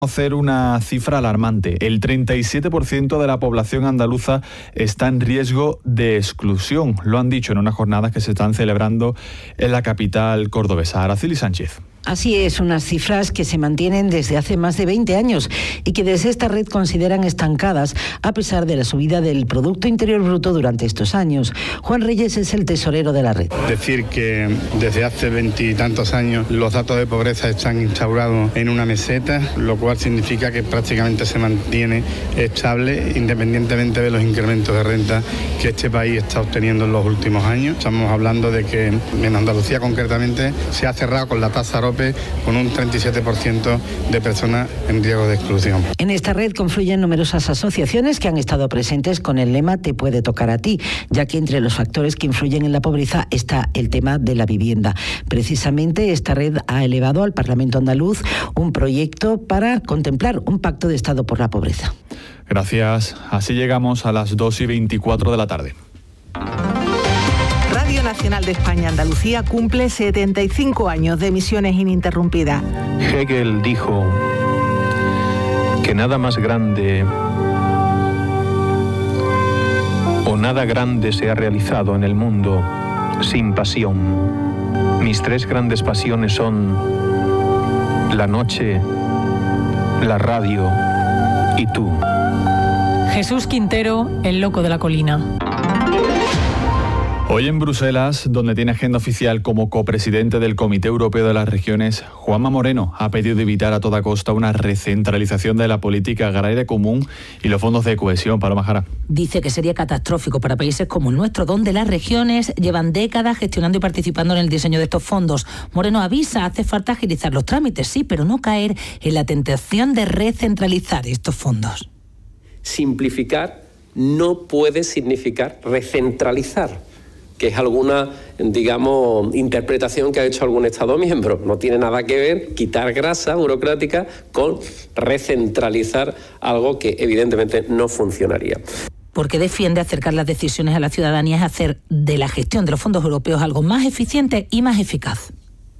Conocer una cifra alarmante. El 37% de la población andaluza está en riesgo de exclusión. Lo han dicho en unas jornadas que se están celebrando en la capital cordobesa. Araceli Sánchez. Así es, unas cifras que se mantienen desde hace más de 20 años y que desde esta red consideran estancadas a pesar de la subida del Producto Interior Bruto durante estos años. Juan Reyes es el tesorero de la red. Decir que desde hace 20 y tantos años los datos de pobreza están instaurados en una meseta, lo cual significa que prácticamente se mantiene estable independientemente de los incrementos de renta que este país está obteniendo en los últimos años. Estamos hablando de que en Andalucía concretamente se ha cerrado con la tasa AROPE con un 37% de personas en riesgo de exclusión. En esta red confluyen numerosas asociaciones que han estado presentes con el lema Te puede tocar a ti, ya que entre los factores que influyen en la pobreza está el tema de la vivienda. Precisamente esta red ha elevado al Parlamento andaluz un proyecto para contemplar un pacto de Estado por la pobreza. Gracias. Así llegamos a las 2:24 de la tarde. Radio Nacional de España Andalucía cumple 75 años de emisiones ininterrumpidas. Hegel dijo que nada más grande o nada grande se ha realizado en el mundo sin pasión. Mis tres grandes pasiones son la noche, la radio y tú. Jesús Quintero, el loco de la colina. Hoy en Bruselas, donde tiene agenda oficial como copresidente del Comité Europeo de las Regiones, Juanma Moreno ha pedido evitar a toda costa una recentralización de la política agraria común y los fondos de cohesión. Paloma Jara. Dice que sería catastrófico para países como el nuestro, donde las regiones llevan décadas gestionando y participando en el diseño de estos fondos. Moreno avisa, hace falta agilizar los trámites, sí, pero no caer en la tentación de recentralizar estos fondos. Simplificar no puede significar recentralizar, que es alguna, interpretación que ha hecho algún Estado miembro. No tiene nada que ver quitar grasa burocrática con recentralizar algo que evidentemente no funcionaría. Porque defiende acercar las decisiones a la ciudadanía, es hacer de la gestión de los fondos europeos algo más eficiente y más eficaz.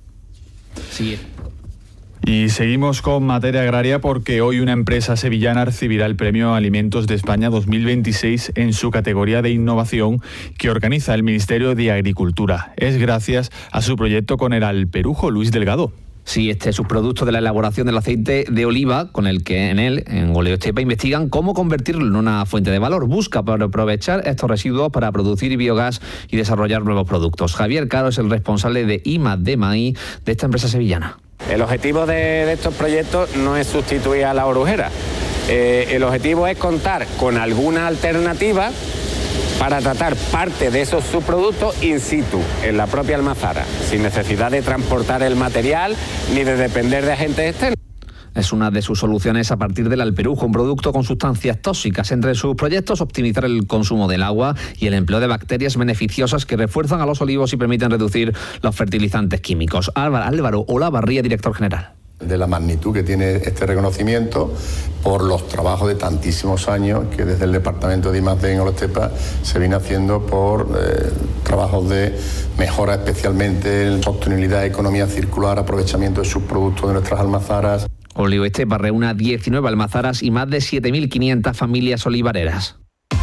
Sí. Y seguimos con materia agraria porque hoy una empresa sevillana recibirá el Premio Alimentos de España 2026 en su categoría de innovación que organiza el Ministerio de Agricultura. Es gracias a su proyecto con el alperujo Luis Delgado. Sí, este subproducto de la elaboración del aceite de oliva, con el que en Oleoestepa, investigan cómo convertirlo en una fuente de valor. Busca para aprovechar estos residuos para producir biogás y desarrollar nuevos productos. Javier Caro es el responsable de I+D+I de esta empresa sevillana. El objetivo de estos proyectos no es sustituir a la orujera. El objetivo es contar con alguna alternativa para tratar parte de esos subproductos in situ, en la propia almazara, sin necesidad de transportar el material ni de depender de agentes externos. Es una de sus soluciones a partir del alperujo, un producto con sustancias tóxicas. Entre sus proyectos, optimizar el consumo del agua y el empleo de bacterias beneficiosas que refuerzan a los olivos y permiten reducir los fertilizantes químicos. Álvaro Olavarría, director general. De la magnitud que tiene este reconocimiento por los trabajos de tantísimos años que desde el departamento de I+D en Oleoestepa se viene haciendo por trabajos de mejora, especialmente en sostenibilidad, economía circular, aprovechamiento de subproductos de nuestras almazaras. Oleoestepa reúne 19 almazaras y más de 7.500 familias olivareras.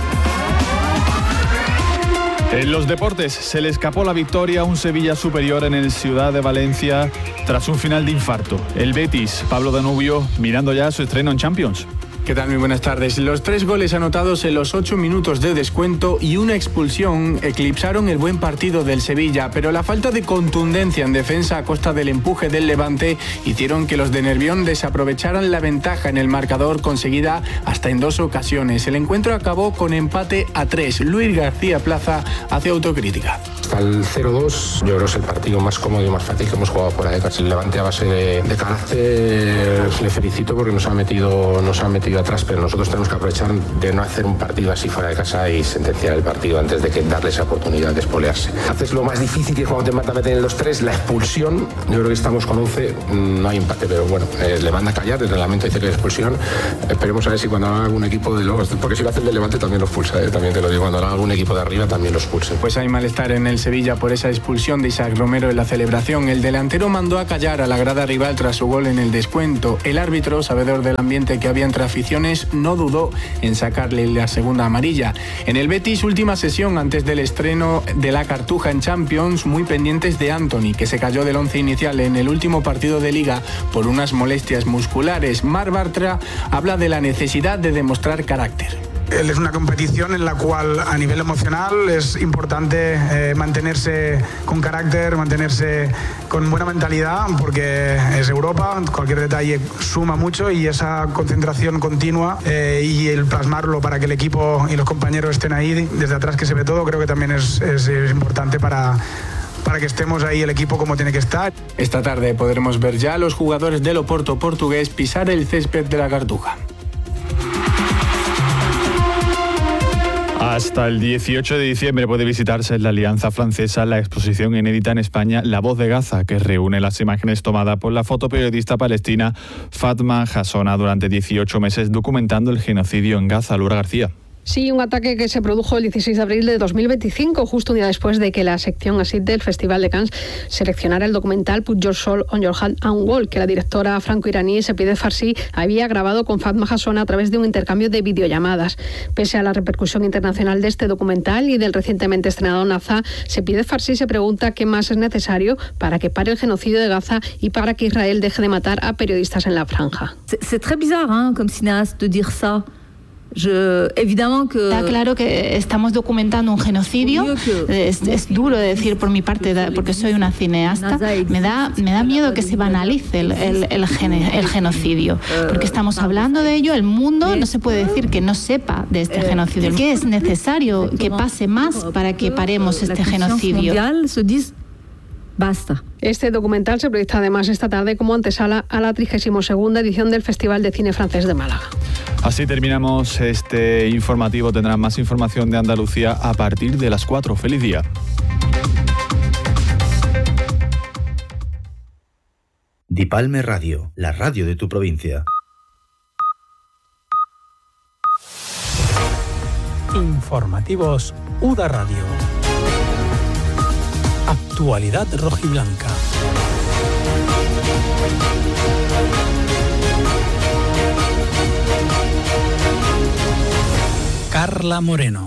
En los deportes, se le escapó la victoria a un Sevilla superior en el Ciudad de Valencia tras un final de infarto. El Betis, Pablo Danubio, mirando ya su estreno en Champions. ¿Qué tal? Muy buenas tardes. Los 3 goles anotados en los 8 minutos de descuento y una expulsión eclipsaron el buen partido del Sevilla, pero la falta de contundencia en defensa a costa del empuje del Levante hicieron que los de Nervión desaprovecharan la ventaja en el marcador conseguida hasta en 2 ocasiones. El encuentro acabó con empate a 3. Luis García Plaza hace autocrítica. Hasta el 0-2 yo creo que es el partido más cómodo y más fácil que hemos jugado fuera de casa. El Levante a base de carácter, le felicito porque nos ha metido atrás, pero nosotros tenemos que aprovechar de no hacer un partido así fuera de casa y sentenciar el partido antes de que darle esa oportunidad de espolearse. Haces lo más difícil, que es cuando te mata meter en los 3, la expulsión. Yo creo que estamos con 11, no hay empate, pero bueno, le manda a callar, el reglamento dice que hay expulsión. Esperemos a ver si cuando haga algún equipo de los, porque si lo hace el del Levante también lo expulsa, también te lo digo, cuando haga algún equipo de arriba también lo expulsa. Pues hay malestar en el del Sevilla por esa expulsión de Isaac Romero en la celebración. El delantero mandó a callar a la grada rival tras su gol en el descuento. El árbitro, sabedor del ambiente que había entre aficiones, no dudó en sacarle la segunda amarilla. En el Betis, última sesión antes del estreno de la Cartuja en Champions, muy pendientes de Anthony, que se cayó del once inicial en el último partido de Liga por unas molestias musculares. Marc Bartra habla de la necesidad de demostrar carácter. Es una competición en la cual a nivel emocional es importante mantenerse con carácter, mantenerse con buena mentalidad, porque es Europa, cualquier detalle suma mucho, y esa concentración continua y el plasmarlo para que el equipo y los compañeros estén ahí desde atrás, que se ve todo, creo que también es importante para que estemos ahí el equipo como tiene que estar. Esta tarde podremos ver ya a los jugadores del Oporto portugués pisar el césped de la Cartuja. Hasta el 18 de diciembre puede visitarse en la Alianza Francesa la exposición inédita en España La Voz de Gaza, que reúne las imágenes tomadas por la fotoperiodista palestina Fatma Hasona durante 18 meses documentando el genocidio en Gaza. Laura García. Sí, un ataque que se produjo el 16 de abril de 2025, justo un día después de que la sección ASID del Festival de Cannes seleccionara el documental Put Your Soul on Your Hand and Wall, que la directora franco-iraní Sepideh Farsi había grabado con Fatma Hasona a través de un intercambio de videollamadas. Pese a la repercusión internacional de este documental y del recientemente estrenado Naza, Sepideh Farsi se pregunta qué más es necesario para que pare el genocidio de Gaza y para que Israel deje de matar a periodistas en la franja. C'est très bizarre, comme cinéaste, de dire ça. Está claro que estamos documentando un genocidio. Es duro de decir por mi parte, porque soy una cineasta. Me da miedo que se banalice el genocidio, porque estamos hablando de ello. El mundo no se puede decir que no sepa de este genocidio. ¿Qué es necesario que pase más para que paremos este genocidio? Basta. Este documental se proyecta además esta tarde como antesala a la 32ª edición del Festival de Cine Francés de Málaga. Así terminamos este informativo. Tendrán más información de Andalucía a partir de las 4. ¡Feliz día! Dipalme Radio, la radio de tu provincia. Informativos UDA Radio. Actualidad rojiblanca. Carla Moreno.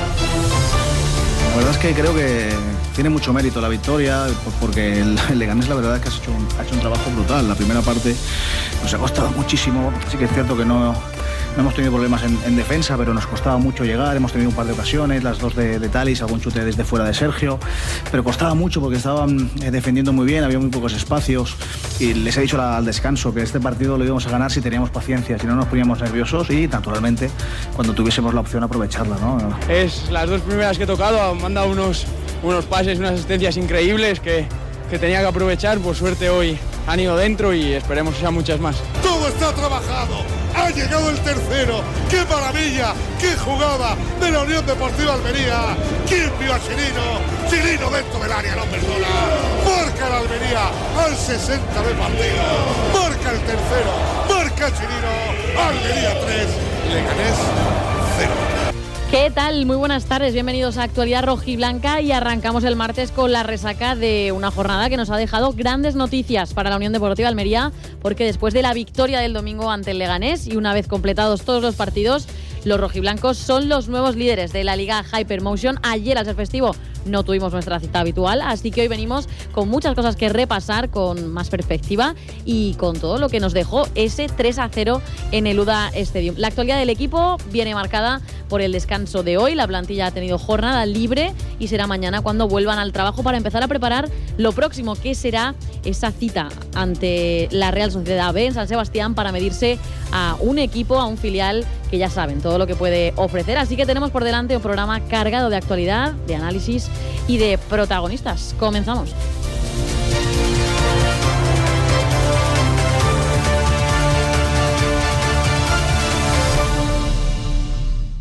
La verdad es que creo que tiene mucho mérito la victoria, porque el Leganés la verdad es que ha hecho un trabajo brutal. La primera parte nos ha costado muchísimo. Sí que es cierto que no hemos tenido problemas en defensa, pero nos costaba mucho llegar. Hemos tenido un par de ocasiones, las dos de Talis, algún chute desde fuera de Sergio, pero costaba mucho porque estaban defendiendo muy bien, había muy pocos espacios, y les he dicho al descanso que este partido lo íbamos a ganar si teníamos paciencia, si no nos poníamos nerviosos y naturalmente cuando tuviésemos la opción aprovecharla, ¿no? Es las dos primeras que he tocado, me han dado unos pases, unas asistencias increíbles que tenía que aprovechar. Por suerte hoy han ido dentro y esperemos que sean muchas más. Todo está trabajado. Ha llegado el tercero. ¡Qué maravilla! ¡Qué jugada de la Unión Deportiva Almería! ¿Quién vio a Chirino? Chirino dentro del área, no perdona. Marca la Almería al 60 de partido. Marca el tercero. Marca Chirino. Almería 3. Leganés 0. ¿Qué tal? Muy buenas tardes, bienvenidos a Actualidad Rojiblanca y arrancamos el martes con la resaca de una jornada que nos ha dejado grandes noticias para la Unión Deportiva Almería, porque después de la victoria del domingo ante el Leganés y una vez completados todos los partidos, los rojiblancos son los nuevos líderes de la Liga Hypermotion. Ayer al ser festivo no tuvimos nuestra cita habitual, así que hoy venimos con muchas cosas que repasar con más perspectiva y con todo lo que nos dejó ese 3-0 en el UDA Stadium. La actualidad del equipo viene marcada por el descanso de hoy. La plantilla ha tenido jornada libre y será mañana cuando vuelvan al trabajo para empezar a preparar lo próximo, que será esa cita ante la Real Sociedad B en San Sebastián para medirse a un equipo, a un filial que ya saben todo lo que puede ofrecer. Así que tenemos por delante un programa cargado de actualidad, de análisis y de protagonistas. Comenzamos.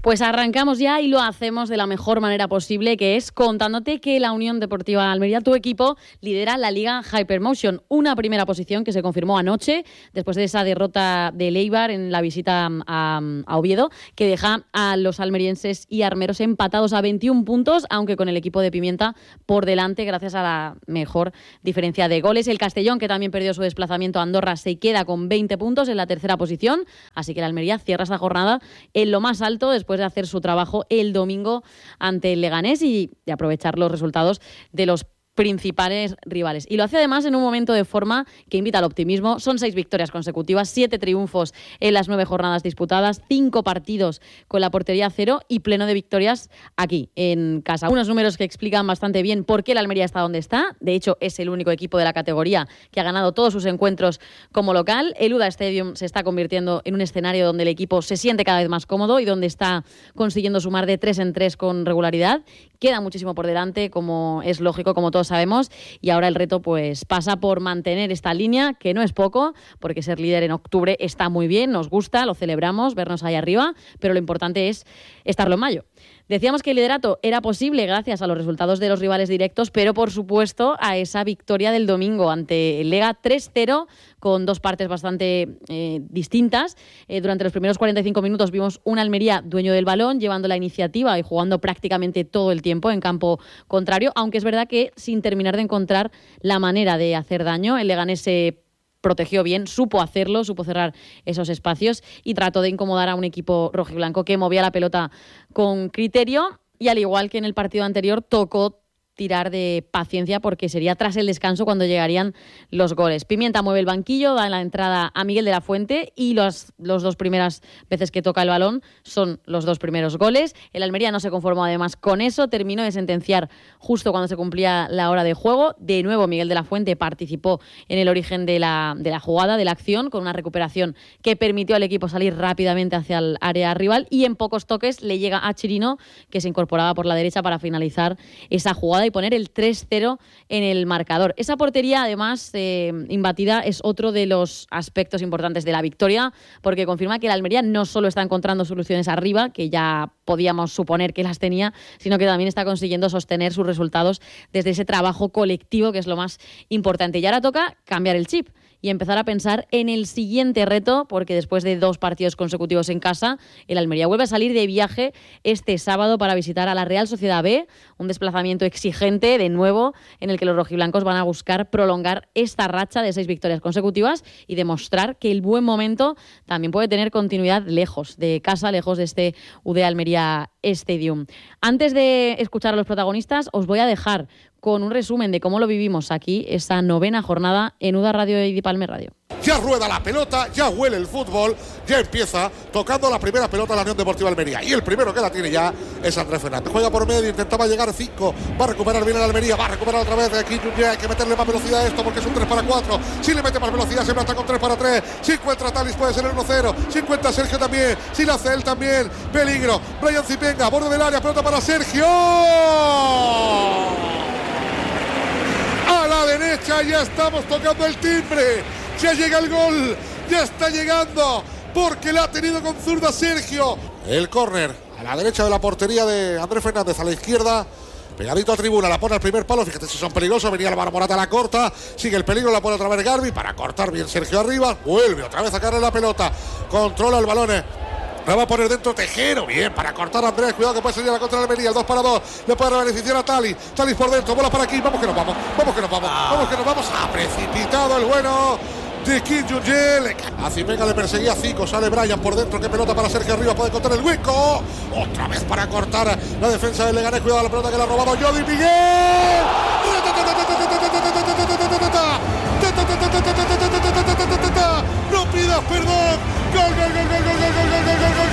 Pues arrancamos ya y lo hacemos de la mejor manera posible, que es contándote que la Unión Deportiva Almería, tu equipo, lidera la Liga Hypermotion, una primera posición que se confirmó anoche después de esa derrota del Eibar en la visita a Oviedo, que deja a los almerienses y armeros empatados a 21 puntos, aunque con el equipo de Pimienta por delante gracias a la mejor diferencia de goles. El Castellón, que también perdió su desplazamiento a Andorra, se queda con 20 puntos en la tercera posición, así que la Almería cierra esta jornada en lo más alto después de hacer su trabajo el domingo ante el Leganés y de aprovechar los resultados de los principales rivales. Y lo hace además en un momento de forma que invita al optimismo. Son 6 victorias consecutivas, 7 triunfos en las 9 jornadas disputadas, 5 partidos con la portería cero y pleno de victorias aquí en casa. Unos números que explican bastante bien por qué la Almería está donde está. De hecho, es el único equipo de la categoría que ha ganado todos sus encuentros como local. El UDA Stadium se está convirtiendo en un escenario donde el equipo se siente cada vez más cómodo y donde está consiguiendo sumar de 3 en 3 con regularidad. Queda muchísimo por delante, como es lógico, como todos sabemos, y ahora el reto pues pasa por mantener esta línea, que no es poco, porque ser líder en octubre está muy bien, nos gusta, lo celebramos, vernos ahí arriba, pero lo importante es estarlo en mayo. Decíamos que el liderato era posible gracias a los resultados de los rivales directos, pero por supuesto a esa victoria del domingo ante el Lega 3-0, con 2 partes bastante distintas. Durante los primeros 45 minutos vimos un Almería dueño del balón, llevando la iniciativa y jugando prácticamente todo el tiempo en campo contrario, aunque es verdad que sin terminar de encontrar la manera de hacer daño. El Leganés se protegió bien, supo hacerlo, supo cerrar esos espacios y trató de incomodar a un equipo rojiblanco que movía la pelota con criterio y, al igual que en el partido anterior, tocó tirar de paciencia porque sería tras el descanso cuando llegarían los goles. Pimienta mueve el banquillo, da la entrada a Miguel de la Fuente y los 2 primeras veces que toca el balón son los 2 primeros goles. El Almería no se conformó además con eso, terminó de sentenciar justo cuando se cumplía la hora de juego. De nuevo Miguel de la Fuente participó en el origen de la jugada, de la acción, con una recuperación que permitió al equipo salir rápidamente hacia el área rival y en pocos toques le llega a Chirino, que se incorporaba por la derecha para finalizar esa jugada y poner el 3-0 en el marcador. Esa portería, además, imbatida, es otro de los aspectos importantes de la victoria, porque confirma que el Almería no solo está encontrando soluciones arriba, que ya podíamos suponer que las tenía, sino que también está consiguiendo sostener sus resultados desde ese trabajo colectivo, que es lo más importante. Y ahora toca cambiar el chip y empezar a pensar en el siguiente reto, porque después de 2 partidos consecutivos en casa, el Almería vuelve a salir de viaje este sábado para visitar a la Real Sociedad B, un desplazamiento exigente de nuevo en el que los rojiblancos van a buscar prolongar esta racha de 6 victorias consecutivas y demostrar que el buen momento también puede tener continuidad lejos de casa, lejos de este UD Almería Stadium. Antes de escuchar a los protagonistas, os voy a dejar con un resumen de cómo lo vivimos aquí, esa 9ª jornada en UDA Radio y Dipalme Radio. Ya rueda la pelota, ya huele el fútbol, ya empieza tocando la primera pelota la Unión Deportiva Almería. Y el primero que la tiene ya es Andrés Fernández. Juega por medio, intentaba llegar 5, va a recuperar bien el Almería, va a recuperar otra vez de aquí. Hay que meterle más velocidad a esto porque es un 3-4. Si le mete más velocidad, se planta con 3-3. Si encuentra Talis, puede ser el 1-0. Si encuentra Sergio también, si la hace él también. Peligro, Brian Zipenga, borde del área, pelota para Sergio. A la derecha, ya estamos tocando el timbre. Ya llega el gol, ya está llegando, porque la ha tenido con zurda Sergio. El córner a la derecha de la portería de Andrés Fernández, a la izquierda, pegadito a tribuna, la pone al primer palo. Fíjate si son peligrosos, venía la mano Morata, la corta, sigue el peligro, la pone otra vez Garbi para cortar bien Sergio arriba, vuelve otra vez a sacarle la pelota, controla el balón. La va a poner dentro Tejero, bien, para cortar a Andrés, cuidado que puede salir a la contra de Almería, el 2-2, le puede beneficiar a Talis por dentro, bola para aquí, vamos que nos vamos, ha precipitado el bueno de Kim Jong-il. A Zipenga le perseguía 5, sale Brian por dentro, qué pelota para Sergio arriba, puede cortar el hueco, otra vez para cortar la defensa del Leganés, cuidado la pelota que le ha robado Jody Miguel. No pidas perdón. Gol, gol, gol, gol, gol, gol, gol, gol, gol, gol,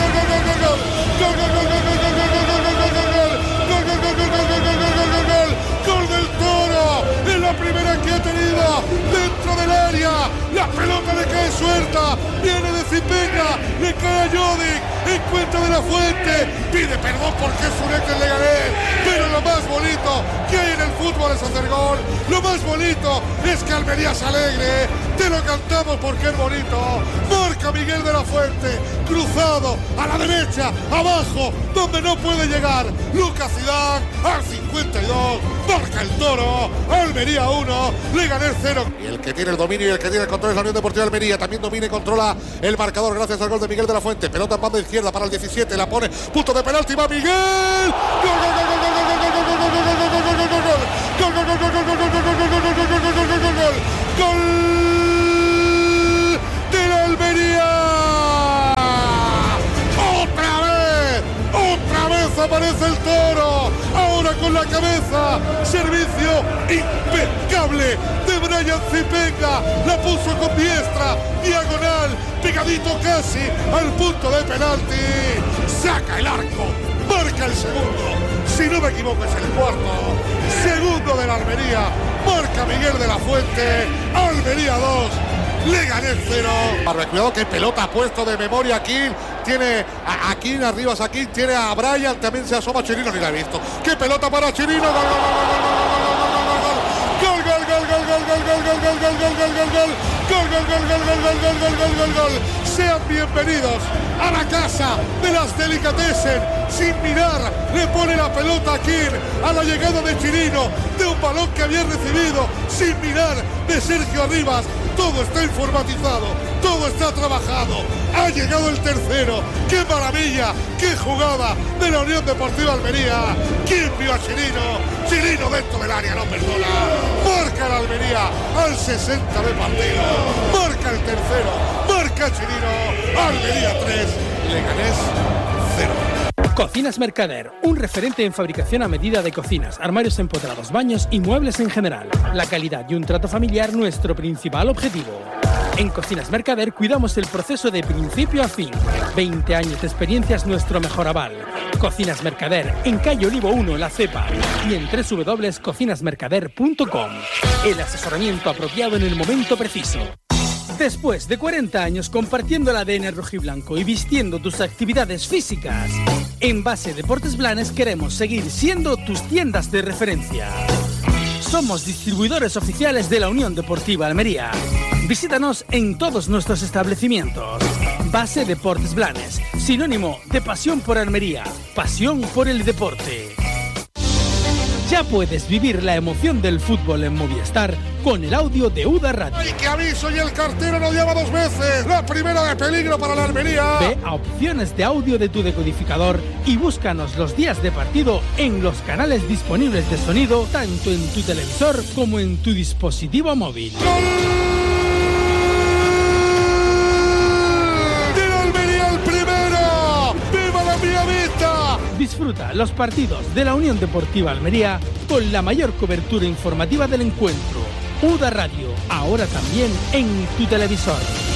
gol del Toro, es la primera que ha tenido dentro del área, la pelota le cae suelta, viene de Zipenga, le cae a Jodic, encuentra de la Fuente, pide perdón porque es un ex del Leganés, pero lo más bonito que hay en el fútbol es hacer gol, lo más bonito es que Almería se alegre, te lo cantamos porque es bonito, marca marca Miguel de la Fuente, cruzado, a la derecha, abajo, donde no puede llegar, Lucas Zidane, al 52, marca el Toro, Almería 1, Leganés 0. Y el que tiene el dominio y el que tiene el control es la Unión Deportiva Almería, también domina y controla el marcador gracias al gol de Miguel de la Fuente, pelota en banda izquierda para el 17, la pone, punto de penalti, va Miguel, gol, gol, gol, gol, gol, gol, gol, gol, gol, gol, gol, gol, gol, gol, gol de la Almería. Otra vez aparece el Toro, ahora con la cabeza, servicio impecable de Brian Zipenga, la puso con diestra, diagonal, pegadito casi al punto de penalti, saca el arco, marca el segundo, si no me equivoco es el cuarto, segundo de la Almería, marca Miguel de la Fuente, Almería 2, Leganés 0. Cuidado que pelota ha puesto de memoria aquí, tiene a Akin arriba, Akin tiene a Brian, también se asoma Chirino, ni la he visto. ¡Qué pelota para Chirino! ¡Gol, gol, gol, gol, gol, gol, gol, gol, gol, gol, gol, gol, gol, gol! Gol, gol, gol, gol, gol, gol, gol, gol, gol, gol, gol. Sean bienvenidos a la casa de las delicatessen. Sin mirar, le pone la pelota a Kim a la llegada de Chirino, de un balón que había recibido sin mirar de Sergio Arribas. Todo está informatizado, todo está trabajado. Ha llegado el tercero. ¡Qué maravilla! ¡Qué jugada de la Unión Deportiva Almería! ¿Quién vio a Chirino? Chirino dentro del área, no perdona. Marca la Almería al 60 de partido. Marca el tercero. Marca Chirino. Almería 3, Leganés 0. Cocinas Mercader, un referente en fabricación a medida de cocinas, armarios empotrados, baños y muebles en general. La calidad y un trato familiar nuestro principal objetivo. En Cocinas Mercader cuidamos el proceso de principio a fin. 20 años de experiencia es nuestro mejor aval. Cocinas Mercader, en calle Olivo 1, La Cepa, y en www.cocinasmercader.com. El asesoramiento apropiado en el momento preciso. Después de 40 años compartiendo el ADN rojiblanco y vistiendo tus actividades físicas, en Base Deportes Blanes queremos seguir siendo tus tiendas de referencia. Somos distribuidores oficiales de la Unión Deportiva Almería. Visítanos en todos nuestros establecimientos. Base Deportes Blanes, sinónimo de pasión por Almería, pasión por el deporte. Ya puedes vivir la emoción del fútbol en Movistar con el audio de UDA Radio. ¡Ay, qué aviso! Y el cartero lo llama 2 veces. La primera de peligro para la Almería. Ve a opciones de audio de tu decodificador y búscanos los días de partido en los canales disponibles de sonido, tanto en tu televisor como en tu dispositivo móvil. Disfruta los partidos de la Unión Deportiva Almería con la mayor cobertura informativa del encuentro. UDA Radio, ahora también en tu televisor.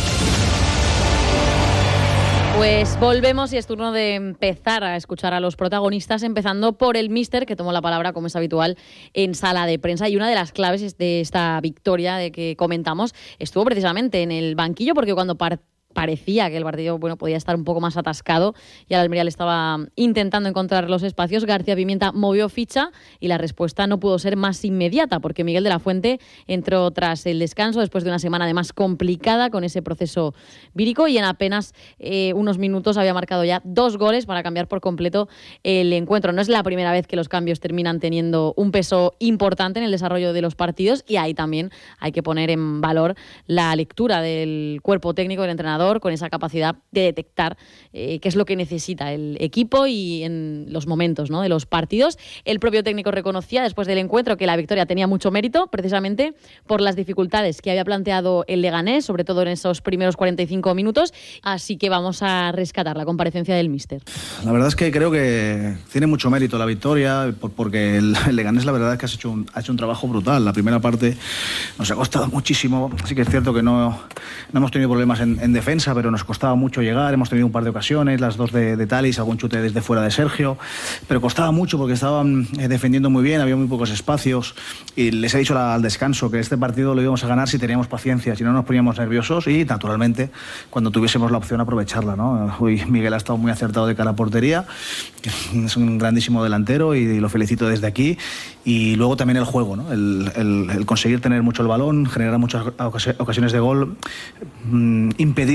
Pues volvemos y es turno de empezar a escuchar a los protagonistas, empezando por el míster, que tomó la palabra, como es habitual, en sala de prensa. Y una de las claves de esta victoria de que comentamos estuvo precisamente en el banquillo, porque cuando parecía que el partido podía estar un poco más atascado y al Almería le estaba intentando encontrar los espacios, García Pimienta movió ficha y la respuesta no pudo ser más inmediata, porque Miguel de la Fuente entró tras el descanso después de una semana además complicada con ese proceso vírico, y en apenas unos minutos había marcado ya 2 goles para cambiar por completo el encuentro. No es la primera vez que los cambios terminan teniendo un peso importante en el desarrollo de los partidos, y ahí también hay que poner en valor la lectura del cuerpo técnico del entrenador, con esa capacidad de detectar qué es lo que necesita el equipo y en los momentos, ¿no?, de los partidos. El propio técnico reconocía después del encuentro que la victoria tenía mucho mérito, precisamente por las dificultades que había planteado el Leganés, sobre todo en esos primeros 45 minutos. Así que vamos a rescatar la comparecencia del míster. La verdad es que creo que tiene mucho mérito la victoria, porque el Leganés la verdad es que ha hecho un trabajo brutal. La primera parte nos ha costado muchísimo. Sí que es cierto que no hemos tenido problemas en defensa, pero nos costaba mucho llegar. Hemos tenido un par de ocasiones, las 2 de Talis, algún chute desde fuera de Sergio, pero costaba mucho porque estaban defendiendo muy bien, había muy pocos espacios, y les he dicho al descanso que este partido lo íbamos a ganar si teníamos paciencia, si no nos poníamos nerviosos y, naturalmente, cuando tuviésemos la opción, aprovecharla, ¿no? Hoy Miguel ha estado muy acertado de cara a portería, es un grandísimo delantero y lo felicito desde aquí. Y luego también el juego, ¿no? El conseguir tener mucho el balón, generar muchas ocasiones de gol, impedir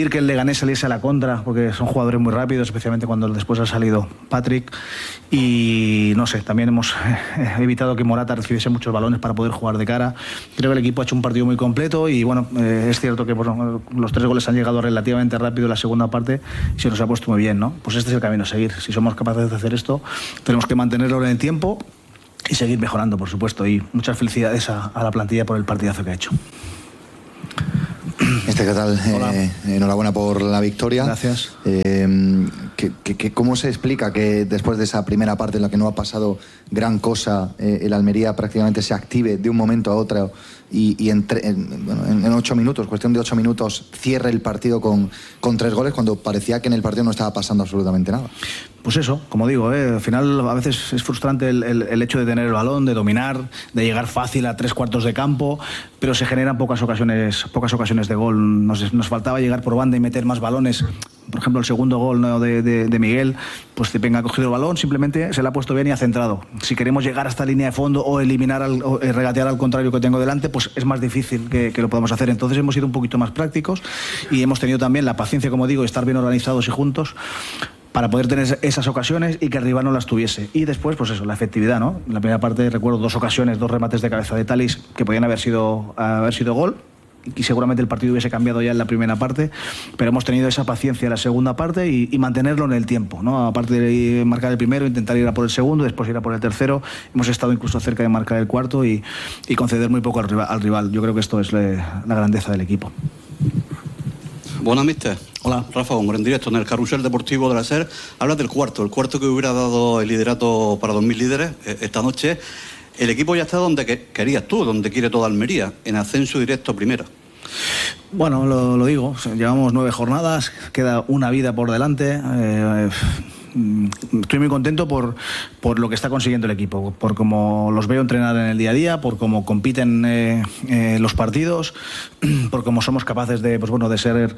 impedir que el Leganés saliese a la contra, porque son jugadores muy rápidos, especialmente cuando después ha salido Patrick. Y no sé, también hemos evitado que Morata recibiese muchos balones para poder jugar de cara. Creo que el equipo ha hecho un partido muy completo y bueno, es cierto que bueno, los 3 goles han llegado relativamente rápido en la segunda parte y se nos ha puesto muy bien, ¿no? Pues este es el camino a seguir. Si somos capaces de hacer esto, tenemos que mantenerlo en el tiempo y seguir mejorando, por supuesto. Y muchas felicidades a la plantilla por el partidazo que ha hecho. ¿Qué tal? Enhorabuena por la victoria. Gracias. ¿Cómo se explica que después de esa primera parte en la que no ha pasado gran cosa, el Almería prácticamente se active de un momento a otro y en 8 minutos, cuestión de 8 minutos, cierre el partido con 3 goles cuando parecía que en el partido no estaba pasando absolutamente nada? Pues eso, como digo, al final a veces es frustrante el hecho de tener el balón, de dominar, de llegar fácil a 3/4 de campo, pero se generan pocas ocasiones de gol. Nos faltaba llegar por banda y meter más balones. Por ejemplo, el segundo gol, ¿no?, de Miguel, pues Tepenga ha cogido el balón, simplemente se le ha puesto bien y ha centrado. Si queremos llegar hasta línea de fondo o eliminar o regatear al contrario que tengo delante, pues es más difícil que lo podamos hacer. Entonces hemos sido un poquito más prácticos y hemos tenido también la paciencia, como digo, de estar bien organizados y juntos para poder tener esas ocasiones y que el rival no las tuviese. Y después, pues eso, la efectividad, ¿no? En la primera parte recuerdo 2 ocasiones, 2 remates de cabeza de Thalys que podían haber sido gol, y seguramente el partido hubiese cambiado ya en la primera parte, pero hemos tenido esa paciencia en la segunda parte y mantenerlo en el tiempo, ¿no? Aparte de marcar el primero, intentar ir a por el segundo, después ir a por el tercero. Hemos estado incluso cerca de marcar el cuarto y conceder muy poco al rival. Yo creo que esto es la grandeza del equipo. Buenas, mister. Hola. Rafa Gómez, en directo en el Carrusel Deportivo de la SER. Hablas del cuarto, el cuarto que hubiera dado el liderato para 2000 líderes esta noche. El equipo ya está donde querías tú, donde quiere toda Almería, en ascenso directo a primera. Bueno, lo digo, llevamos 9 jornadas, queda una vida por delante. Estoy muy contento por lo que está consiguiendo el equipo, por cómo los veo entrenar en el día a día, por cómo compiten los partidos, por cómo somos capaces de, pues bueno, de ser,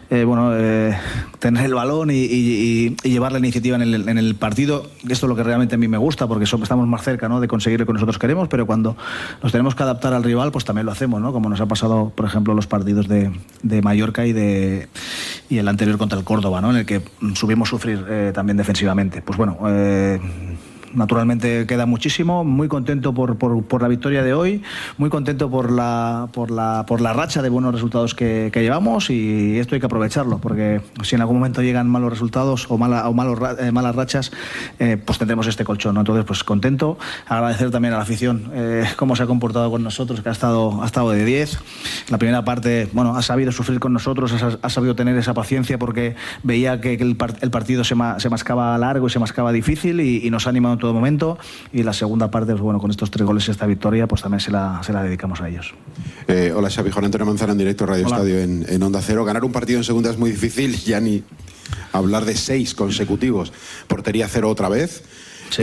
tener el balón y llevar la iniciativa en el partido. Esto es lo que realmente a mí me gusta, porque estamos más cerca, ¿no?, de conseguir lo que nosotros queremos, pero cuando nos tenemos que adaptar al rival, pues también lo hacemos, ¿no? Como nos ha pasado, por ejemplo, los partidos de Mallorca y el anterior contra el Córdoba, ¿no?, en el que supimos sufrir también defensivamente. Pues bueno, naturalmente queda muchísimo. Muy contento por la victoria de hoy, muy contento por la racha de buenos resultados que llevamos, y esto hay que aprovecharlo, porque si en algún momento llegan malos resultados o malas rachas, pues tendremos este colchón, ¿no? Entonces, pues contento. Agradecer también a la afición cómo se ha comportado con nosotros, que ha estado de 10. La primera parte, bueno, ha sabido sufrir con nosotros, ha sabido tener esa paciencia, porque veía que el partido se mascaba largo y se mascaba difícil, y nos ha animado en todo momento. Y la segunda parte, pues bueno, con estos 3 goles y esta victoria, pues también se la dedicamos a ellos. Hola, Xavi, Juan Antonio Manzana en directo, Radio Hola. Estadio en Onda Cero. Ganar un partido en segunda es muy difícil, ya ni hablar de 6 consecutivos. Portería 0 otra vez. Sí.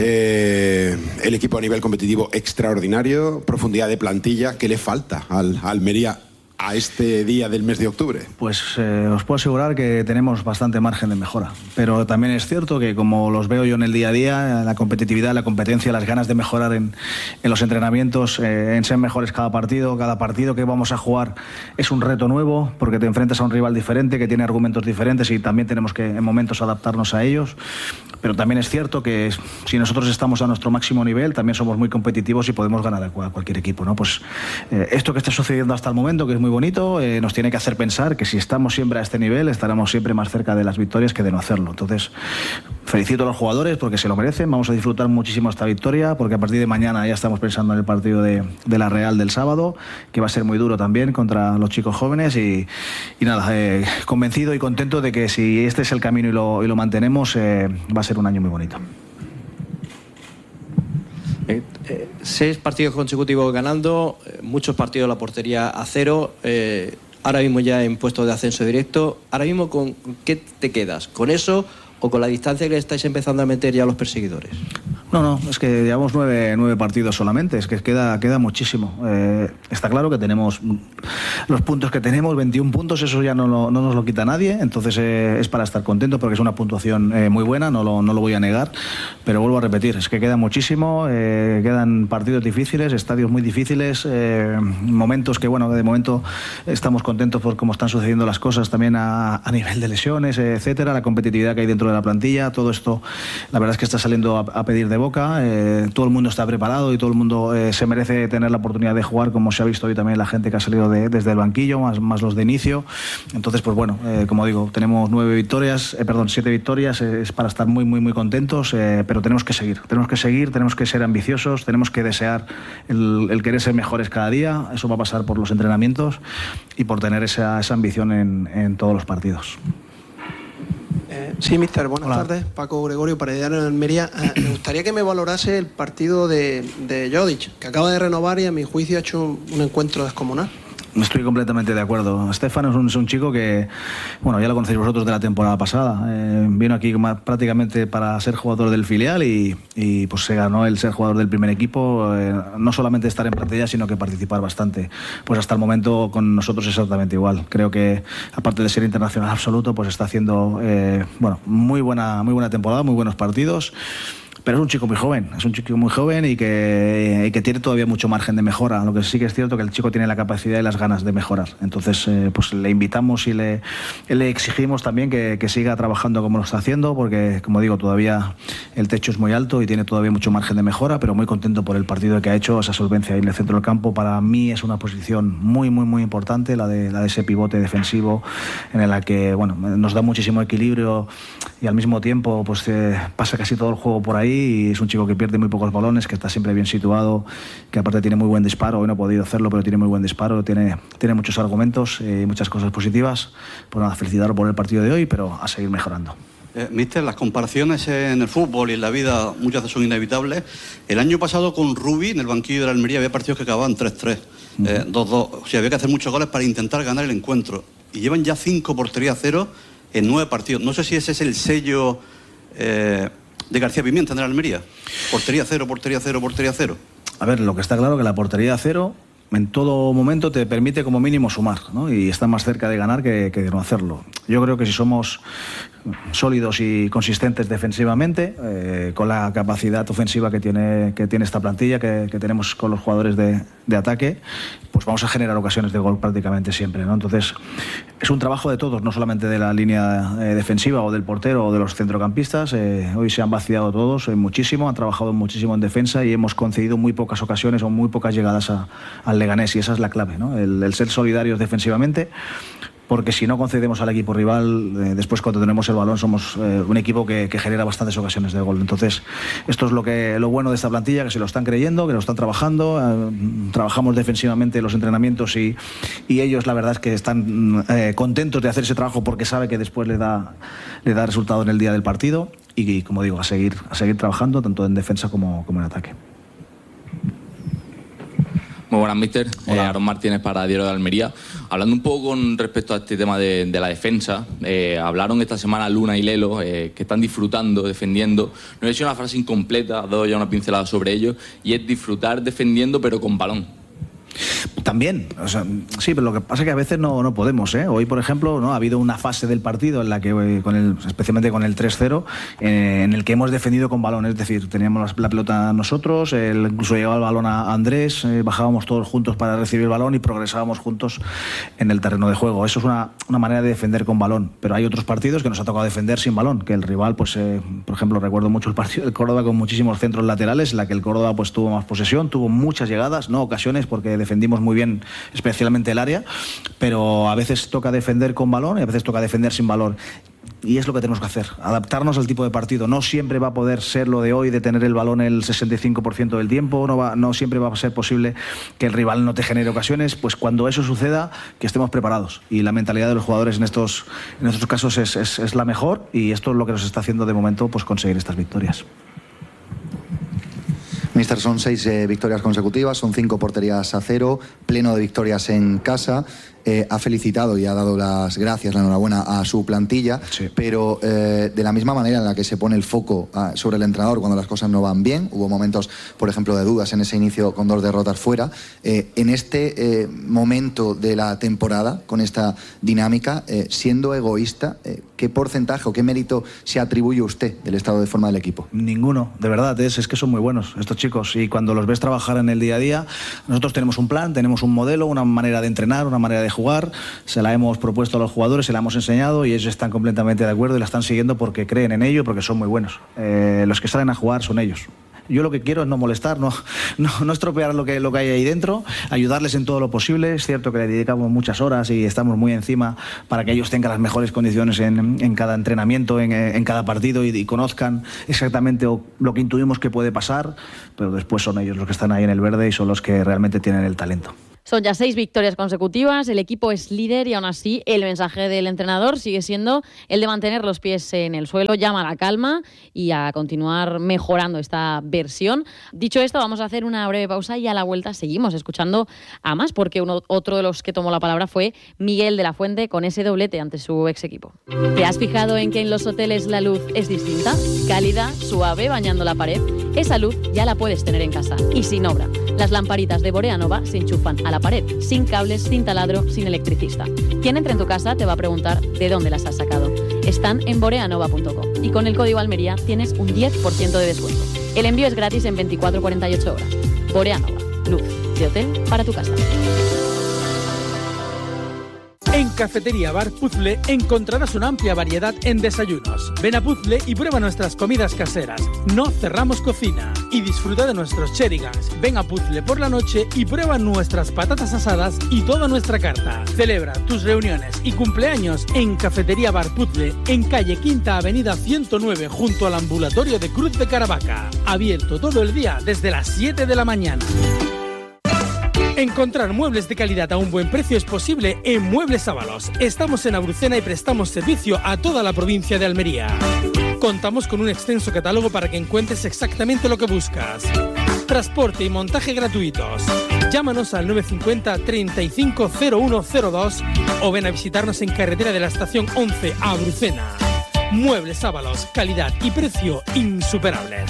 El equipo a nivel competitivo extraordinario, profundidad de plantilla. ¿Qué le falta al Almería a este día del mes de octubre? Pues os puedo asegurar que tenemos bastante margen de mejora, pero también es cierto que, como los veo yo en el día a día, la competitividad, la competencia, las ganas de mejorar en los entrenamientos, en ser mejores cada partido que vamos a jugar es un reto nuevo, porque te enfrentas a un rival diferente, que tiene argumentos diferentes, y también tenemos que en momentos adaptarnos a ellos. Pero también es cierto que si nosotros estamos a nuestro máximo nivel, también somos muy competitivos y podemos ganar a cualquier equipo, ¿no? Pues esto que está sucediendo hasta el momento, que es muy bonito, nos tiene que hacer pensar que si estamos siempre a este nivel, estaremos siempre más cerca de las victorias que de no hacerlo. Entonces, felicito a los jugadores porque se lo merecen. Vamos a disfrutar muchísimo esta victoria, porque a partir de mañana ya estamos pensando en el partido de la Real del sábado, que va a ser muy duro también contra los chicos jóvenes, y nada, convencido y contento de que si este es el camino y lo mantenemos, va a ser un año muy bonito. 6 partidos consecutivos ganando, muchos partidos la portería a 0, ahora mismo ya en puestos de ascenso directo. Ahora mismo, ¿con qué te quedas? ¿Con eso o con la distancia que le estáis empezando a meter ya a los perseguidores? No, es que llevamos nueve partidos solamente, es que queda muchísimo. Está claro que tenemos los puntos que tenemos, 21 puntos, eso ya no nos lo quita nadie, entonces es para estar contento porque es una puntuación muy buena, no lo voy a negar, pero vuelvo a repetir, es que queda muchísimo, quedan partidos difíciles, estadios muy difíciles, momentos que, bueno, de momento estamos contentos por cómo están sucediendo las cosas también a nivel de lesiones, etcétera, la competitividad que hay dentro de la plantilla, todo esto, la verdad es que está saliendo a pedir de boca, todo el mundo está preparado y todo el mundo se merece tener la oportunidad de jugar, como se ha visto hoy también la gente que ha salido desde el banquillo, más los de inicio. Entonces, pues bueno, como digo, tenemos 7 victorias, es para estar muy, muy, muy contentos, pero tenemos que seguir, tenemos que ser ambiciosos, tenemos que desear el querer ser mejores cada día, eso va a pasar por los entrenamientos y por tener esa ambición en todos los partidos. Sí, mister, buenas tardes. Paco Gregorio, para Diario de Almería. Me gustaría que me valorase el partido de Jodic, que acaba de renovar y a mi juicio ha hecho un encuentro descomunal. Estoy completamente de acuerdo. Stefan es un chico que, bueno, ya lo conocéis vosotros de la temporada pasada. Vino aquí prácticamente para ser jugador del filial y pues se ganó el ser jugador del primer equipo. No solamente estar en plantilla, sino que participar bastante. Pues hasta el momento con nosotros exactamente igual. Creo que, aparte de ser internacional absoluto, pues está haciendo muy buena temporada, muy buenos partidos. Pero es un chico muy joven y que tiene todavía mucho margen de mejora. Lo que sí que es cierto que el chico tiene la capacidad y las ganas de mejorar. Entonces, pues le invitamos y le exigimos también que siga trabajando como lo está haciendo, porque, como digo, todavía el techo es muy alto y tiene todavía mucho margen de mejora, pero muy contento por el partido que ha hecho, esa solvencia ahí en el centro del campo. Para mí es una posición muy, muy, muy importante, la de ese pivote defensivo, en la que, bueno, nos da muchísimo equilibrio y al mismo tiempo pues pasa casi todo el juego por ahí. Y es un chico que pierde muy pocos balones, que está siempre bien situado, que aparte tiene muy buen disparo. Hoy no ha podido hacerlo, pero tiene muy buen disparo, tiene muchos argumentos y muchas cosas positivas. Pues nada, felicitarlo por el partido de hoy, pero a seguir mejorando. Mister, las comparaciones en el fútbol y en la vida muchas veces son inevitables. El año pasado con Rubi en el banquillo de la Almería había partidos que acababan 3-3, 2-2. O sea, había que hacer muchos goles para intentar ganar el encuentro. Y llevan ya 5 porterías a 0 en 9 partidos. No sé si ese es el sello de García Pimienta en el Almería. Portería cero, portería cero, portería cero. A ver, lo que está claro es que la portería cero en todo momento te permite como mínimo sumar, ¿no? Y está más cerca de ganar que de no hacerlo. Yo creo que si somos sólidos y consistentes defensivamente, con la capacidad ofensiva que tiene esta plantilla, que tenemos con los jugadores de ataque, pues vamos a generar ocasiones de gol prácticamente siempre, ¿no? Entonces, es un trabajo de todos, no solamente de la línea defensiva o del portero o de los centrocampistas. Hoy se han vaciado todos muchísimo, han trabajado muchísimo en defensa y hemos concedido muy pocas ocasiones o muy pocas llegadas al Leganés, y esa es la clave, ¿no? El ser solidarios defensivamente, porque si no concedemos al equipo rival, después cuando tenemos el balón somos un equipo que genera bastantes ocasiones de gol. Entonces, esto es lo bueno de esta plantilla, que se lo están creyendo, que lo están trabajando. Trabajamos defensivamente en los entrenamientos y ellos la verdad es que están contentos de hacer ese trabajo porque sabe que después le da resultado en el día del partido y como digo, a seguir trabajando tanto en defensa como en ataque. Muy buenas, mister. Aaron Martínez para Diario de Almería. Hablando un poco con respecto a este tema de la defensa, hablaron esta semana Luna y Lelo, que están disfrutando, defendiendo. No he hecho una frase incompleta, he dado ya una pincelada sobre ello, y es disfrutar defendiendo pero con balón. También, o sea, sí, pero lo que pasa es que a veces no podemos, ¿eh? Hoy, por ejemplo, ¿no? Ha habido una fase del partido en la que, especialmente con el 3-0, en el que hemos defendido con balón, es decir, teníamos la pelota nosotros, incluso llegaba el balón a Andrés, bajábamos todos juntos para recibir el balón y progresábamos juntos en el terreno de juego. Eso es una manera de defender con balón, pero hay otros partidos que nos ha tocado defender sin balón, que el rival, pues, por ejemplo, recuerdo mucho el partido del Córdoba con muchísimos centros laterales, en la que el Córdoba pues tuvo más posesión, tuvo muchas llegadas, no ocasiones, porque defendimos muy bien, especialmente el área, pero a veces toca defender con balón y a veces toca defender sin balón. Y es lo que tenemos que hacer, adaptarnos al tipo de partido. No siempre va a poder ser lo de hoy de tener el balón el 65% del tiempo, no siempre va a ser posible que el rival no te genere ocasiones. Pues cuando eso suceda, que estemos preparados. Y la mentalidad de los jugadores en estos casos es la mejor, y esto es lo que nos está haciendo de momento pues conseguir estas victorias. Mister, son 6 victorias consecutivas, son 5 porterías a 0, pleno de victorias en casa. ha felicitado y ha dado las gracias, la enhorabuena a su plantilla, pero de la misma manera en la que se pone el foco sobre el entrenador cuando las cosas no van bien, hubo momentos, por ejemplo, de dudas en ese inicio con 2 derrotas fuera, en este momento de la temporada, con esta dinámica, siendo egoísta, ¿qué porcentaje o qué mérito se atribuye usted del estado de forma del equipo? Ninguno, de verdad, es que son muy buenos estos chicos, y cuando los ves trabajar en el día a día, nosotros tenemos un plan, tenemos un modelo, una manera de entrenar, una manera de jugar, se la hemos propuesto a los jugadores, se la hemos enseñado y ellos están completamente de acuerdo y la están siguiendo porque creen en ello, porque son muy buenos. Los que salen a jugar son ellos. Yo lo que quiero es no molestar, no estropear lo que hay ahí dentro, ayudarles en todo lo posible. Es cierto que le dedicamos muchas horas y estamos muy encima para que ellos tengan las mejores condiciones en cada entrenamiento, en cada partido, y conozcan exactamente lo que intuimos que puede pasar, pero después son ellos los que están ahí en el verde y son los que realmente tienen el talento. Son ya 6 victorias consecutivas, el equipo es líder y aún así el mensaje del entrenador sigue siendo el de mantener los pies en el suelo, llama a la calma y a continuar mejorando esta versión. Dicho esto, vamos a hacer una breve pausa y a la vuelta seguimos escuchando a más, porque otro de los que tomó la palabra fue Miguel de la Fuente con ese doblete ante su ex equipo. ¿Te has fijado en que en los hoteles la luz es distinta? Cálida, suave, bañando la pared. Esa luz ya la puedes tener en casa y sin obra. Las lamparitas de Borea Nova se enchufan a la pared, sin cables, sin taladro, sin electricista. Quien entre en tu casa te va a preguntar de dónde las has sacado. Están en boreanova.com y con el código Almería tienes un 10% de descuento. El envío es gratis en 24-48 horas. Borea Nova, luz de hotel para tu casa. En Cafetería Bar Puzzle encontrarás una amplia variedad en desayunos. Ven a Puzzle y prueba nuestras comidas caseras. No cerramos cocina. Y disfruta de nuestros cherigans. Ven a Puzzle por la noche y prueba nuestras patatas asadas y toda nuestra carta. Celebra tus reuniones y cumpleaños en Cafetería Bar Puzzle, en calle Quinta Avenida 109, junto al ambulatorio de Cruz de Caravaca. Abierto todo el día desde las 7 de la mañana. Encontrar muebles de calidad a un buen precio es posible en Muebles Ábalos. Estamos en Abrucena y prestamos servicio a toda la provincia de Almería. Contamos con un extenso catálogo para que encuentres exactamente lo que buscas. Transporte y montaje gratuitos. Llámanos al 950 35 0102 o ven a visitarnos en carretera de la estación 11 a Abrucena. Muebles Ábalos, calidad y precio insuperables.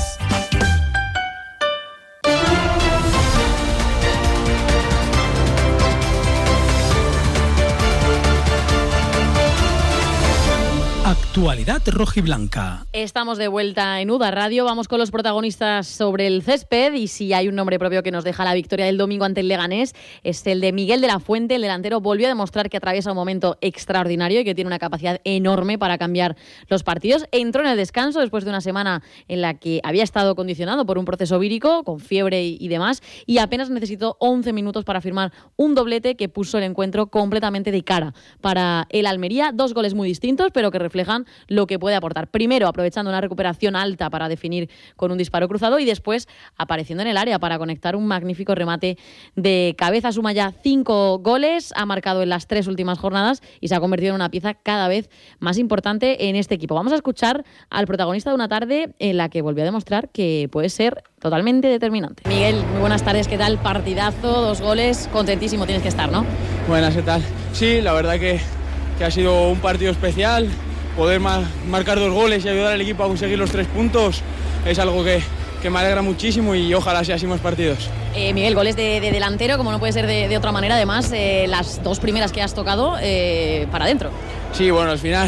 Actualidad rojiblanca. Estamos de vuelta en UDA Radio, vamos con los protagonistas sobre el césped y si hay un nombre propio que nos deja la victoria del domingo ante el Leganés es el de Miguel de la Fuente. El delantero volvió a demostrar que atraviesa un momento extraordinario y que tiene una capacidad enorme para cambiar los partidos. Entró en el descanso después de una semana en la que había estado condicionado por un proceso vírico, con fiebre y demás, y apenas necesitó 11 minutos para firmar un doblete que puso el encuentro completamente de cara para el Almería. 2 goles muy distintos, pero que reflejan lo que puede aportar. Primero, aprovechando una recuperación alta para definir con un disparo cruzado y después apareciendo en el área para conectar un magnífico remate de cabeza. Suma ya 5 goles, ha marcado en las 3 últimas jornadas y se ha convertido en una pieza cada vez más importante en este equipo. Vamos a escuchar al protagonista de una tarde en la que volvió a demostrar que puede ser totalmente determinante. Miguel, muy buenas tardes, ¿qué tal? Partidazo, 2 goles, contentísimo tienes que estar, ¿no? Buenas, ¿qué tal? Sí, la verdad que ha sido un partido especial. Poder marcar 2 goles y ayudar al equipo a conseguir los 3 puntos es algo que me alegra muchísimo y ojalá sea así más partidos. Miguel, goles de delantero, como no puede ser de otra manera, además las 2 primeras que has tocado para adentro. Sí, bueno, al final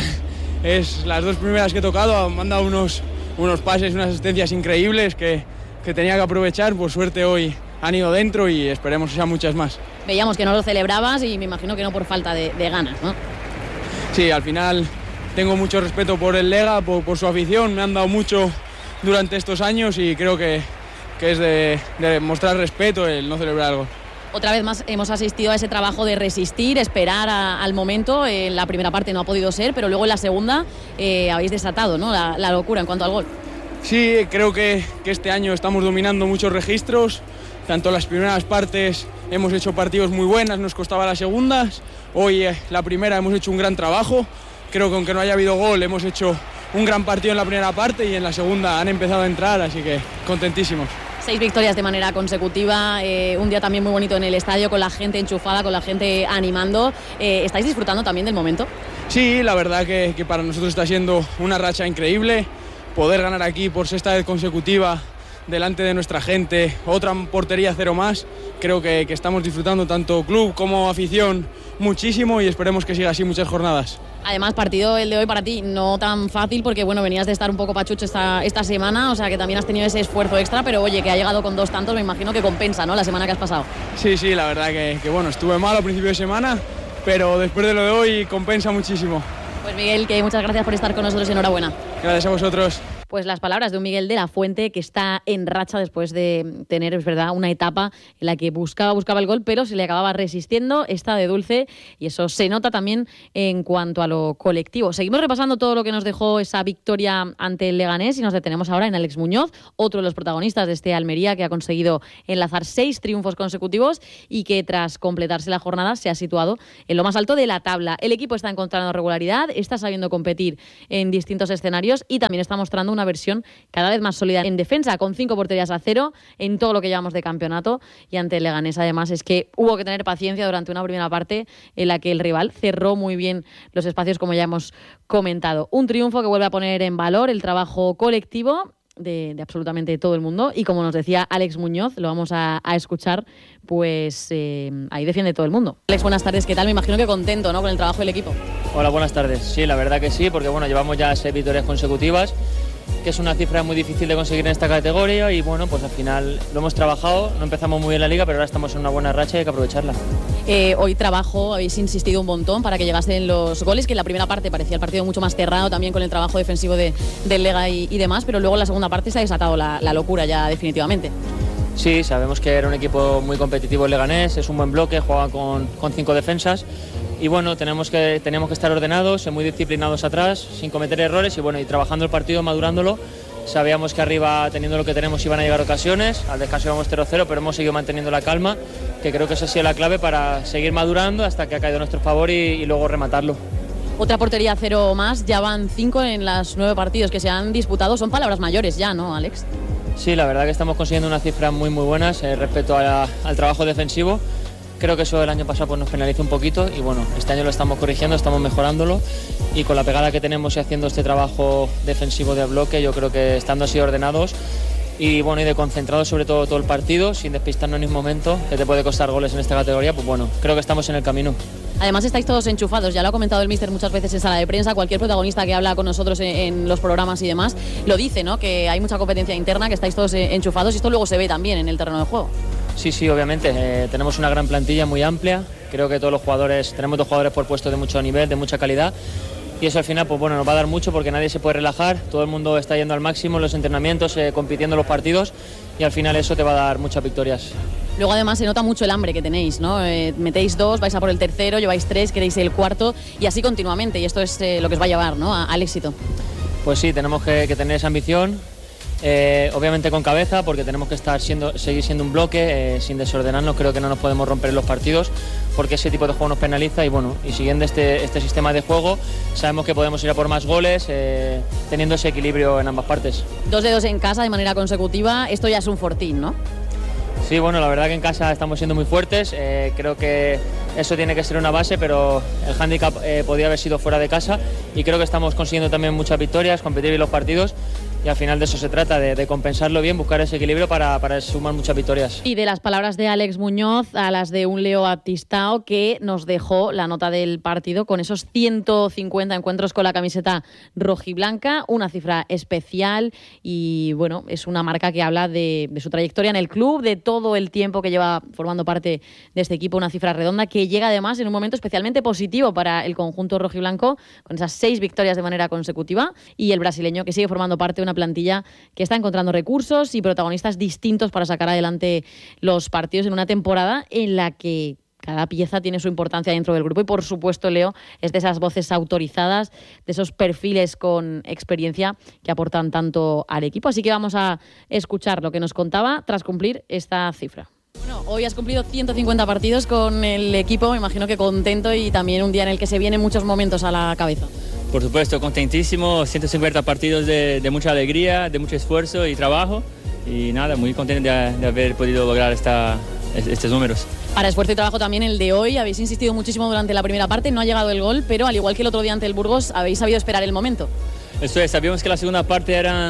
es las 2 primeras que he tocado, me han dado unos pases, unas asistencias increíbles que tenía que aprovechar. Por suerte hoy han ido dentro y esperemos que sean muchas más. Veíamos que no lo celebrabas y me imagino que no por falta de ganas, ¿no? Sí, al final tengo mucho respeto por el Lega, por su afición, me han dado mucho durante estos años y creo que es de mostrar respeto el no celebrar algo. Otra vez más hemos asistido a ese trabajo de resistir, esperar al momento. En la primera parte no ha podido ser, pero luego en la segunda habéis desatado, ¿no? la locura en cuanto al gol. Sí, creo que este año estamos dominando muchos registros. Tanto las primeras partes hemos hecho partidos muy buenas, nos costaba las segundas. Hoy la primera hemos hecho un gran trabajo. Creo que aunque no haya habido gol, hemos hecho un gran partido en la primera parte y en la segunda han empezado a entrar, así que contentísimos. 6 victorias de manera consecutiva, un día también muy bonito en el estadio, con la gente enchufada, con la gente animando. ¿Estáis disfrutando también del momento? Sí, la verdad que para nosotros está siendo una racha increíble. Poder ganar aquí por 6ª vez consecutiva delante de nuestra gente, otra portería cero más. Creo que estamos disfrutando tanto club como afición muchísimo y esperemos que siga así muchas jornadas. Además, partido el de hoy para ti no tan fácil porque bueno, venías de estar un poco pachucho esta semana, o sea que también has tenido ese esfuerzo extra, pero oye, que ha llegado con 2 tantos, me imagino que compensa, ¿no?, la semana que has pasado. Sí, la verdad que bueno, estuve mal al principio de semana, pero después de lo de hoy compensa muchísimo. Pues Miguel, que muchas gracias por estar con nosotros, enhorabuena. Gracias a vosotros. Pues las palabras de un Miguel de la Fuente que está en racha después de tener, es verdad, una etapa en la que buscaba el gol, pero se le acababa resistiendo, está de dulce y eso se nota también en cuanto a lo colectivo. Seguimos repasando todo lo que nos dejó esa victoria ante el Leganés y nos detenemos ahora en Alex Muñoz, otro de los protagonistas de este Almería que ha conseguido enlazar 6 triunfos consecutivos y que tras completarse la jornada se ha situado en lo más alto de la tabla. El equipo está encontrando regularidad, está sabiendo competir en distintos escenarios y también está mostrando una versión cada vez más sólida en defensa, con 5 porterías a 0 en todo lo que llevamos de campeonato. Y ante el Leganés, además, es que hubo que tener paciencia durante una primera parte en la que el rival cerró muy bien los espacios, como ya hemos comentado. Un triunfo que vuelve a poner en valor el trabajo colectivo de absolutamente todo el mundo y, como nos decía Alex Muñoz, lo vamos a escuchar, pues ahí defiende todo el mundo. Alex, buenas tardes, ¿qué tal? Me imagino que contento, ¿no?, con el trabajo del equipo. Hola, buenas tardes. Sí, la verdad que sí, porque bueno, llevamos ya 6 victorias consecutivas, que es una cifra muy difícil de conseguir en esta categoría y bueno, pues al final lo hemos trabajado, no empezamos muy bien la liga, pero ahora estamos en una buena racha y hay que aprovecharla. Hoy habéis insistido un montón para que llegasen los goles, que en la primera parte parecía el partido mucho más cerrado también con el trabajo defensivo del Lega y demás, pero luego en la segunda parte se ha desatado la locura ya definitivamente. Sí, sabemos que era un equipo muy competitivo el Leganés, es un buen bloque, juega con 5 defensas y bueno, teníamos que estar ordenados, muy disciplinados atrás, sin cometer errores y bueno, y trabajando el partido, madurándolo. Sabíamos que arriba, teniendo lo que tenemos, iban a llegar ocasiones, al descanso íbamos 0-0, pero hemos seguido manteniendo la calma, que creo que esa ha sido la clave para seguir madurando hasta que ha caído a nuestro favor y luego rematarlo. Otra portería 0 más, ya van 5 en los 9 partidos que se han disputado, son palabras mayores ya, ¿no, Alex? Sí, la verdad que estamos consiguiendo unas cifras muy buenas respecto al trabajo defensivo. Creo que eso el año pasado pues, nos penalizó un poquito y bueno, este año lo estamos corrigiendo, estamos mejorándolo y con la pegada que tenemos y haciendo este trabajo defensivo de bloque, yo creo que estando así ordenados y bueno, y de concentrados sobre todo el partido, sin despistarnos en ningún momento, que te puede costar goles en esta categoría, pues bueno, creo que estamos en el camino. Además estáis todos enchufados, ya lo ha comentado el míster muchas veces en sala de prensa, cualquier protagonista que habla con nosotros en los programas y demás, lo dice, ¿no?, que hay mucha competencia interna, que estáis todos enchufados y esto luego se ve también en el terreno de juego. Sí, obviamente, tenemos una gran plantilla muy amplia, creo que todos los jugadores, tenemos 2 jugadores por puesto de mucho nivel, de mucha calidad y eso al final pues bueno, nos va a dar mucho porque nadie se puede relajar, todo el mundo está yendo al máximo en los entrenamientos, compitiendo en los partidos y al final eso te va a dar muchas victorias. Luego además se nota mucho el hambre que tenéis, ¿no? Metéis 2, vais a por el tercero, lleváis 3, queréis el cuarto y así continuamente y esto es lo que os va a llevar, ¿no?, al éxito. Pues sí, tenemos que tener esa ambición. Obviamente con cabeza porque tenemos que seguir siendo un bloque sin desordenarnos, creo que no nos podemos romper en los partidos porque ese tipo de juego nos penaliza y bueno, y siguiendo este sistema de juego sabemos que podemos ir a por más goles teniendo ese equilibrio en ambas partes. 2 de 2 en casa de manera consecutiva, esto ya es un fortín, ¿no? Sí, bueno, la verdad que en casa estamos siendo muy fuertes, creo que eso tiene que ser una base, pero el hándicap podía haber sido fuera de casa y creo que estamos consiguiendo también muchas victorias, competir en los partidos y al final de eso se trata, de compensarlo bien, buscar ese equilibrio para sumar muchas victorias. Y de las palabras de Alex Muñoz a las de un Leo Baptistao que nos dejó la nota del partido con esos 150 encuentros con la camiseta rojiblanca, una cifra especial y bueno, es una marca que habla de su trayectoria en el club, de todo el tiempo que lleva formando parte de este equipo, una cifra redonda que llega además en un momento especialmente positivo para el conjunto rojiblanco con esas 6 victorias de manera consecutiva y el brasileño que sigue formando parte de una plantilla que está encontrando recursos y protagonistas distintos para sacar adelante los partidos en una temporada en la que cada pieza tiene su importancia dentro del grupo y por supuesto Leo es de esas voces autorizadas, de esos perfiles con experiencia que aportan tanto al equipo. Así que vamos a escuchar lo que nos contaba tras cumplir esta cifra. Bueno, hoy has cumplido 150 partidos con el equipo, me imagino que contento y también un día en el que se vienen muchos momentos a la cabeza. Por supuesto, contentísimo, 150 partidos de mucha alegría, de mucho esfuerzo y trabajo y nada, muy contento de haber podido lograr estos números. Para esfuerzo y trabajo también el de hoy, habéis insistido muchísimo durante la primera parte, no ha llegado el gol, pero al igual que el otro día ante el Burgos, habéis sabido esperar el momento. Eso es, sabíamos que la segunda parte era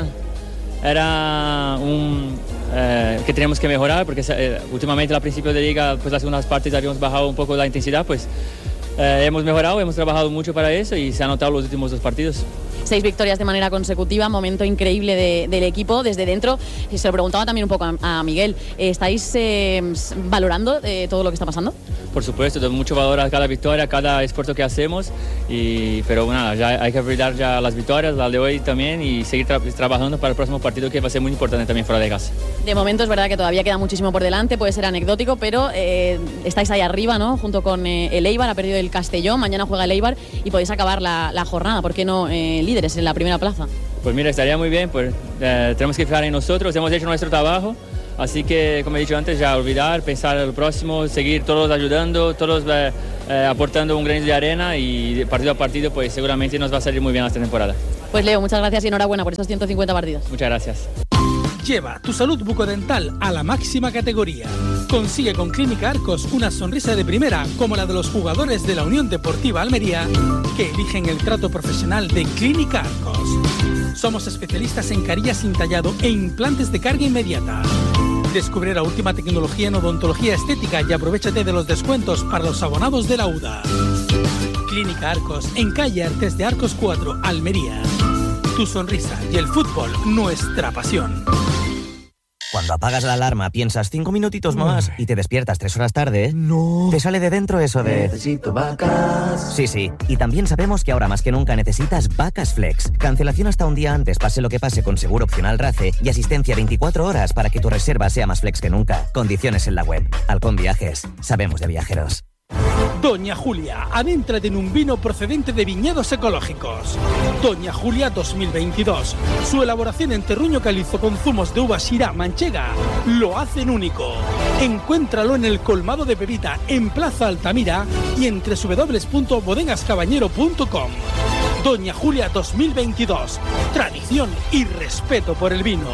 que teníamos que mejorar, porque últimamente al principio de liga, pues las segundas partes habíamos bajado un poco la intensidad, pues hemos mejorado, hemos trabajado mucho para eso y se han notado los últimos 2 partidos. 6 victorias de manera consecutiva, momento increíble del equipo desde dentro. Y se lo preguntaba también un poco a Miguel, ¿estáis valorando todo lo que está pasando? Por supuesto, doy mucho valor a cada victoria, a cada esfuerzo que hacemos, pero bueno, ya hay que brindar ya las victorias, la de hoy también, y seguir trabajando para el próximo partido, que va a ser muy importante también fuera de casa. De momento es verdad que todavía queda muchísimo por delante, puede ser anecdótico, pero estáis ahí arriba, ¿no? Junto con el Eibar, ha perdido el Castellón, mañana juega el Eibar y podéis acabar la jornada, ¿por qué no líderes en la primera plaza? Pues mira, estaría muy bien, pues tenemos que fijar en nosotros, hemos hecho nuestro trabajo, así que, como he dicho antes, ya olvidar, pensar en lo próximo, seguir todos ayudando, todos aportando un granito de arena, y partido a partido pues seguramente nos va a salir muy bien esta temporada. Pues Leo, muchas gracias y enhorabuena por estos 150 partidos. Muchas gracias. Lleva tu salud bucodental a la máxima categoría. Consigue con Clínica Arcos una sonrisa de primera, como la de los jugadores de la Unión Deportiva Almería, que eligen el trato profesional de Clínica Arcos. Somos especialistas en carillas sin tallado e implantes de carga inmediata. Descubre la última tecnología en odontología estética y aprovéchate de los descuentos para los abonados de la UDA. Clínica Arcos, en calle Artes de Arcos 4, Almería. Tu sonrisa y el fútbol, nuestra pasión. Cuando apagas la alarma piensas 5 minutitos más y te despiertas 3 horas tarde, no. Te sale de dentro eso de... Necesito vacas. Sí. Y también sabemos que ahora más que nunca necesitas Vacas Flex. Cancelación hasta un día antes, pase lo que pase, con seguro opcional RACE y asistencia 24 horas para que tu reserva sea más flex que nunca. Condiciones en la web. Halcón Viajes. Sabemos de viajeros. Doña Julia, adéntrate en un vino procedente de viñedos ecológicos. Doña Julia 2022. Su elaboración en terruño calizo con zumos de uva Syrah manchega lo hacen único. Encuéntralo en el colmado de Pepita, en Plaza Altamira, y en www.bodegascabañero.com. Doña Julia 2022. Tradición y respeto por el vino.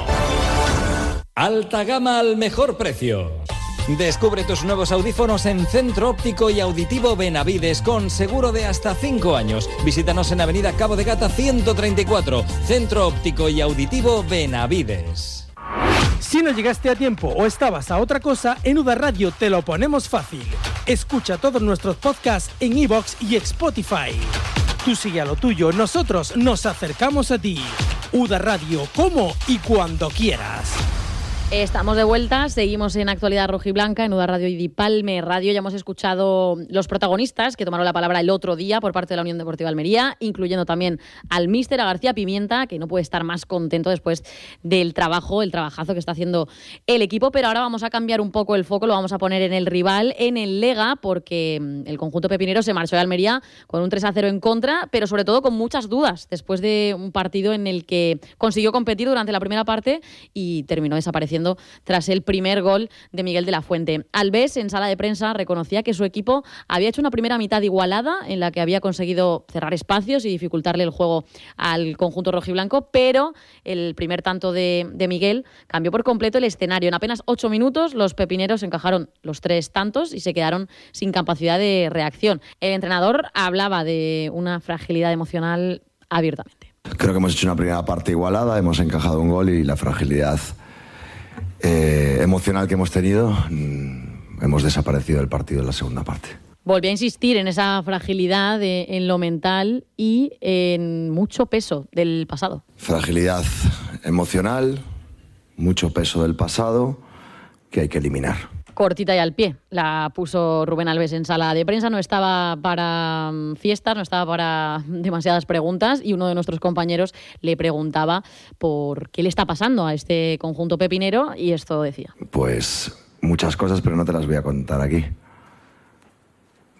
Alta gama al mejor precio. Descubre tus nuevos audífonos en Centro Óptico y Auditivo Benavides con seguro de hasta 5 años. Visítanos en Avenida Cabo de Gata 134, Centro Óptico y Auditivo Benavides. Si no llegaste a tiempo o estabas a otra cosa, en UDA Radio te lo ponemos fácil. Escucha todos nuestros podcasts en iVoox y Spotify. Tú sigue a lo tuyo, nosotros nos acercamos a ti. UDA Radio, como y cuando quieras. Estamos de vuelta, seguimos en Actualidad Rojiblanca, en UDA Radio y Dipalme Radio. Ya hemos escuchado los protagonistas que tomaron la palabra el otro día por parte de la Unión Deportiva Almería, incluyendo también al míster, a García Pimienta, que no puede estar más contento después del trabajazo que está haciendo el equipo. Pero ahora vamos a cambiar un poco el foco, lo vamos a poner en el rival, en el Lega, porque el conjunto pepinero se marchó de Almería con un 3-0 en contra, pero sobre todo con muchas dudas, después de un partido en el que consiguió competir durante la primera parte y terminó desapareciendo tras el primer gol de Miguel de la Fuente. Alves, en sala de prensa, reconocía que su equipo había hecho una primera mitad igualada en la que había conseguido cerrar espacios y dificultarle el juego al conjunto rojiblanco, pero el primer tanto de Miguel cambió por completo el escenario. En apenas 8 minutos los pepineros encajaron los 3 tantos y se quedaron sin capacidad de reacción. El entrenador hablaba de una fragilidad emocional abiertamente. Creo que hemos hecho una primera parte igualada, hemos encajado un gol y la fragilidad emocional que hemos tenido, hemos desaparecido del partido en la segunda parte. Volví a insistir en esa fragilidad en lo mental y en mucho peso del pasado. Fragilidad emocional, mucho peso del pasado que hay que eliminar. Cortita y al pie, la puso Rubén Alves en sala de prensa. No estaba para fiestas, no estaba para demasiadas preguntas, y uno de nuestros compañeros le preguntaba por qué le está pasando a este conjunto pepinero, y esto decía. Pues muchas cosas, pero no te las voy a contar aquí.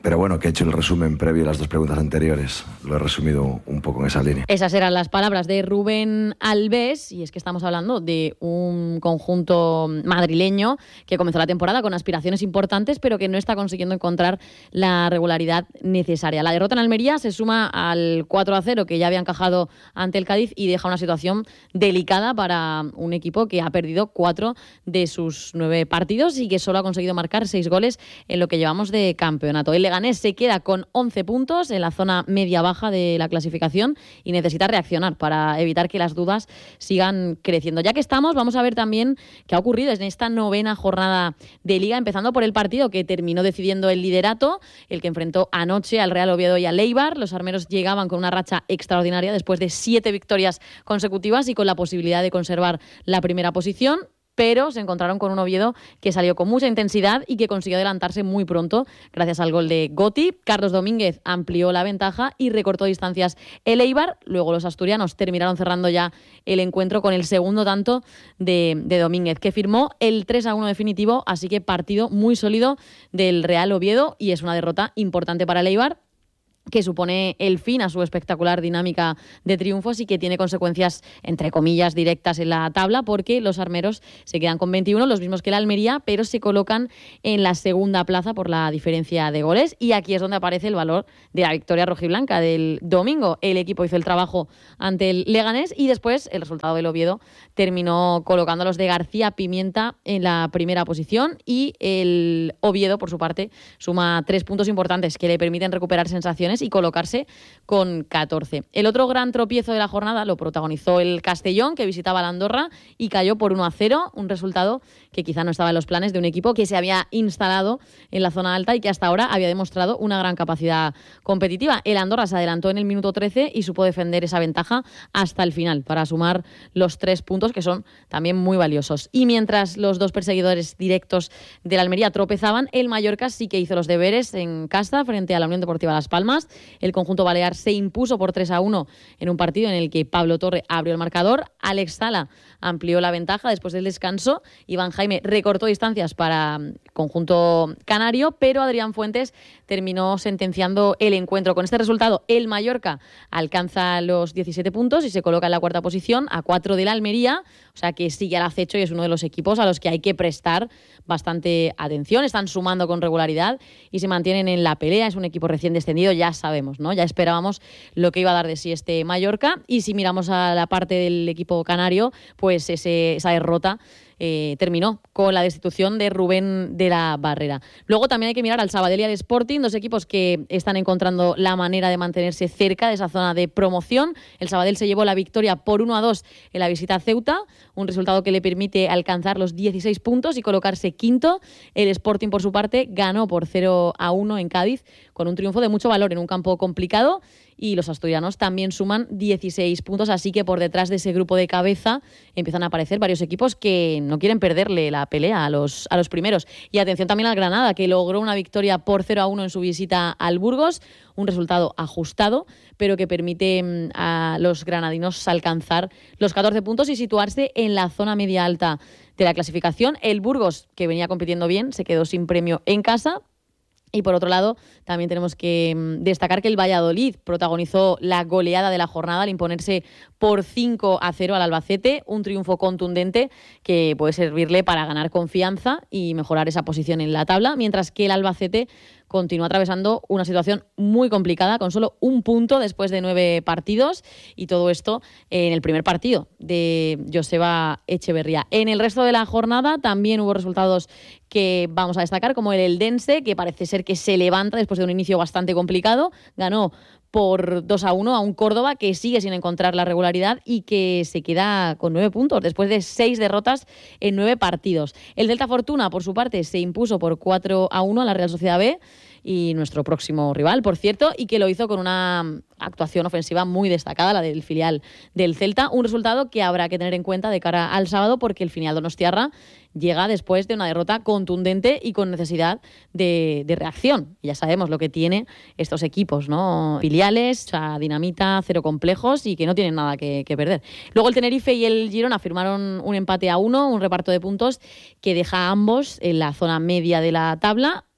Pero bueno, que he hecho el resumen previo a las dos preguntas anteriores. Lo he resumido un poco en esa línea. Esas eran las palabras de Rubén Albés, y es que estamos hablando de un conjunto madrileño que comenzó la temporada con aspiraciones importantes, pero que no está consiguiendo encontrar la regularidad necesaria. La derrota en Almería se suma al 4-0 que ya había encajado ante el Cádiz y deja una situación delicada para un equipo que ha perdido 4 de sus 9 partidos y que solo ha conseguido marcar 6 goles en lo que llevamos de campeonato. El Leganés se queda con 11 puntos en la zona media-baja de la clasificación y necesita reaccionar para evitar que las dudas sigan creciendo. Ya que estamos, vamos a ver también qué ha ocurrido en esta 9ª jornada de Liga, empezando por el partido que terminó decidiendo el liderato, el que enfrentó anoche al Real Oviedo y al Eibar. Los armeros llegaban con una racha extraordinaria después de 7 victorias consecutivas y con la posibilidad de conservar la primera posición, pero se encontraron con un Oviedo que salió con mucha intensidad y que consiguió adelantarse muy pronto gracias al gol de Gotti. Carlos Domínguez amplió la ventaja y recortó distancias el Eibar. Luego los asturianos terminaron cerrando ya el encuentro con el segundo tanto de Domínguez, que firmó el 3-1 definitivo, así que partido muy sólido del Real Oviedo, y es una derrota importante para el Eibar, que supone el fin a su espectacular dinámica de triunfos y que tiene consecuencias, entre comillas, directas en la tabla, porque los armeros se quedan con 21, los mismos que la Almería, pero se colocan en la segunda plaza por la diferencia de goles, y aquí es donde aparece el valor de la victoria rojiblanca del domingo. El equipo hizo el trabajo ante el Leganés y después el resultado del Oviedo terminó colocando a los de García Pimienta en la primera posición, y el Oviedo, por su parte, suma 3 puntos importantes que le permiten recuperar sensaciones y colocarse con 14. El otro gran tropiezo de la jornada lo protagonizó el Castellón, que visitaba la Andorra y cayó por 1-0, un resultado que quizá no estaba en los planes de un equipo que se había instalado en la zona alta y que hasta ahora había demostrado una gran capacidad competitiva. El Andorra se adelantó en el minuto 13 y supo defender esa ventaja hasta el final para sumar los 3 puntos, que son también muy valiosos. Y mientras los dos perseguidores directos de la Almería tropezaban, el Mallorca sí que hizo los deberes en casa frente a la Unión Deportiva Las Palmas. El conjunto balear se impuso por 3-1 en un partido en el que Pablo Torre abrió el marcador. Alex Sala amplió la ventaja después del descanso. Iván Jaime recortó distancias para conjunto canario, pero Adrián Fuentes terminó sentenciando el encuentro. Con este resultado, el Mallorca alcanza los 17 puntos y se coloca en la 4ª posición, a 4 de la Almería, o sea que sigue al acecho y es uno de los equipos a los que hay que prestar bastante atención. Están sumando con regularidad y se mantienen en la pelea. Es un equipo recién descendido, ya sabemos, ¿no? Ya esperábamos lo que iba a dar de sí este Mallorca, y si miramos a la parte del equipo canario, pues esa derrota terminó con la destitución de Rubén de la Barrera. Luego también hay que mirar al Sabadell y al Sporting, dos equipos que están encontrando la manera de mantenerse cerca de esa zona de promoción. El Sabadell se llevó la victoria por 1-2 en la visita a Ceuta, un resultado que le permite alcanzar los 16 puntos y colocarse quinto. El Sporting, por su parte, ganó por 0-1 en Cádiz, con un triunfo de mucho valor en un campo complicado, y los asturianos también suman 16 puntos, así que por detrás de ese grupo de cabeza empiezan a aparecer varios equipos que no quieren perderle la pelea a los primeros. Y atención también al Granada, que logró una victoria por 0-1 en su visita al Burgos, un resultado ajustado, pero que permite a los granadinos alcanzar los 14 puntos y situarse en la zona media alta de la clasificación. El Burgos, que venía compitiendo bien, se quedó sin premio en casa. Y por otro lado, también tenemos que destacar que el Valladolid protagonizó la goleada de la jornada al imponerse por 5-0 al Albacete, un triunfo contundente que puede servirle para ganar confianza y mejorar esa posición en la tabla, mientras que el Albacete continúa atravesando una situación muy complicada con solo un punto después de 9 partidos, y todo esto en el primer partido de Joseba Echeverría. En el resto de la jornada también hubo resultados que vamos a destacar, como el Eldense, que parece ser que se levanta después de un inicio bastante complicado. Ganó por 2-1 a un Córdoba que sigue sin encontrar la regularidad y que se queda con 9 puntos después de 6 derrotas en 9 partidos. El Celta Fortuna, por su parte, se impuso por 4-1 a la Real Sociedad B, y nuestro próximo rival, por cierto, y que lo hizo con una actuación ofensiva muy destacada, la del filial del Celta. Un resultado que habrá que tener en cuenta de cara al sábado, porque el filial donostiarra llega después de una derrota contundente y con necesidad de reacción. Ya sabemos lo que tiene estos equipos, ¿no? Filiales, o sea, dinamita, cero complejos y que no tienen nada que perder. Luego el Tenerife y el Girona firmaron un empate a 1, un reparto de puntos que deja a ambos en la zona media de la tabla.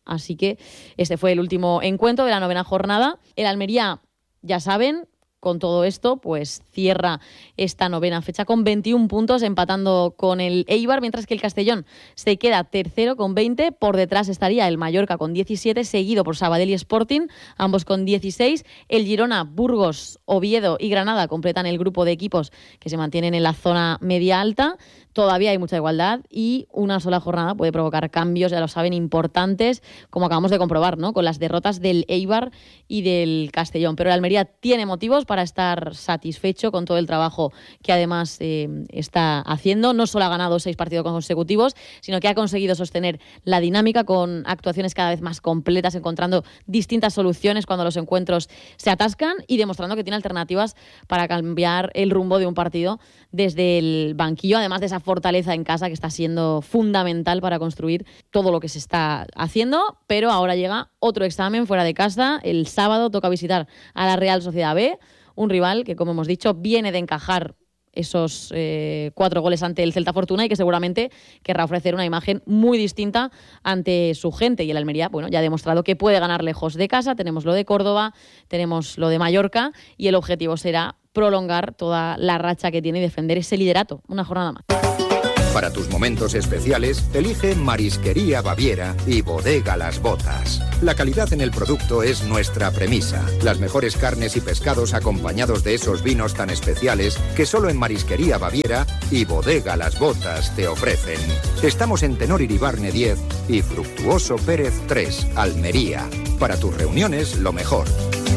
Así que este fue el último encuentro de la 9ª jornada. El Almería, ya saben, con todo esto, pues cierra esta 9ª fecha con 21 puntos, empatando con el Eibar, mientras que el Castellón se queda tercero con 20. Por detrás estaría el Mallorca con 17, seguido por Sabadell y Sporting, ambos con 16. El Girona, Burgos, Oviedo y Granada completan el grupo de equipos que se mantienen en la zona media-alta. Todavía hay mucha igualdad y una sola jornada puede provocar cambios, ya lo saben, importantes, como acabamos de comprobar, ¿no?, con las derrotas del Eibar y del Castellón. Pero el Almería tiene motivos para estar satisfecho con todo el trabajo que además está haciendo. No solo ha ganado 6 partidos consecutivos, sino que ha conseguido sostener la dinámica con actuaciones cada vez más completas, encontrando distintas soluciones cuando los encuentros se atascan y demostrando que tiene alternativas para cambiar el rumbo de un partido desde el banquillo, además de esa fortaleza en casa que está siendo fundamental para construir todo lo que se está haciendo. Pero ahora llega otro examen fuera de casa. El sábado toca visitar a la Real Sociedad B, un rival que, como hemos dicho, viene de encajar esos 4 goles ante el Celta Fortuna y que seguramente querrá ofrecer una imagen muy distinta ante su gente. Y el Almería, bueno, ya ha demostrado que puede ganar lejos de casa. Tenemos lo de Córdoba, tenemos lo de Mallorca y el objetivo será prolongar toda la racha que tiene y defender ese liderato una jornada más. Para tus momentos especiales, elige Marisquería Baviera y Bodega Las Botas. La calidad en el producto es nuestra premisa. Las mejores carnes y pescados acompañados de esos vinos tan especiales que solo en Marisquería Baviera y Bodega Las Botas te ofrecen. Estamos en Tenor Iribarne 10 y Fructuoso Pérez 3, Almería. Para tus reuniones, lo mejor.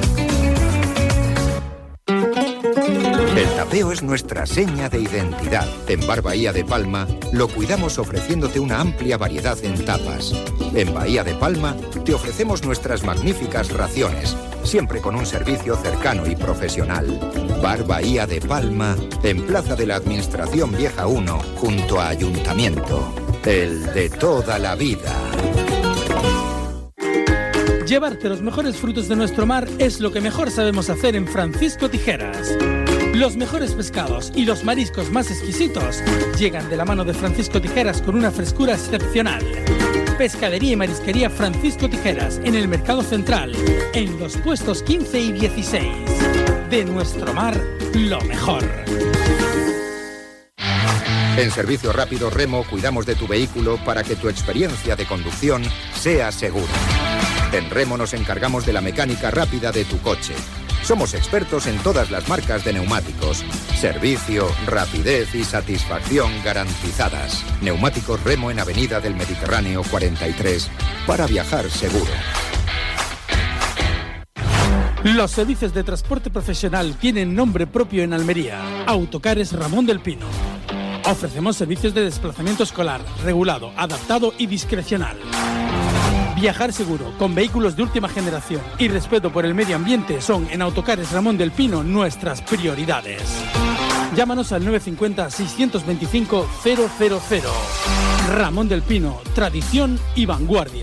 El tapeo es nuestra seña de identidad. En Bar Bahía de Palma lo cuidamos ofreciéndote una amplia variedad en tapas. En Bahía de Palma te ofrecemos nuestras magníficas raciones, siempre con un servicio cercano y profesional. Bar Bahía de Palma, en Plaza de la Administración Vieja 1, junto a Ayuntamiento. El de toda la vida. Llevarte los mejores frutos de nuestro mar es lo que mejor sabemos hacer en Francisco Tijeras. Los mejores pescados y los mariscos más exquisitos llegan de la mano de Francisco Tijeras con una frescura excepcional. Pescadería y marisquería Francisco Tijeras en el Mercado Central, en los puestos 15 y 16. De nuestro mar, lo mejor. En Servicio Rápido Remo cuidamos de tu vehículo para que tu experiencia de conducción sea segura. En Remo nos encargamos de la mecánica rápida de tu coche. Somos expertos en todas las marcas de neumáticos. Servicio, rapidez y satisfacción garantizadas. Neumáticos Remo en Avenida del Mediterráneo 43 para viajar seguro. Los servicios de transporte profesional tienen nombre propio en Almería. Autocares Ramón del Pino. Ofrecemos servicios de desplazamiento escolar, regulado, adaptado y discrecional. Viajar seguro, con vehículos de última generación y respeto por el medio ambiente son en Autocares Ramón del Pino nuestras prioridades. Llámanos al 950-625-000. Ramón del Pino, tradición y vanguardia.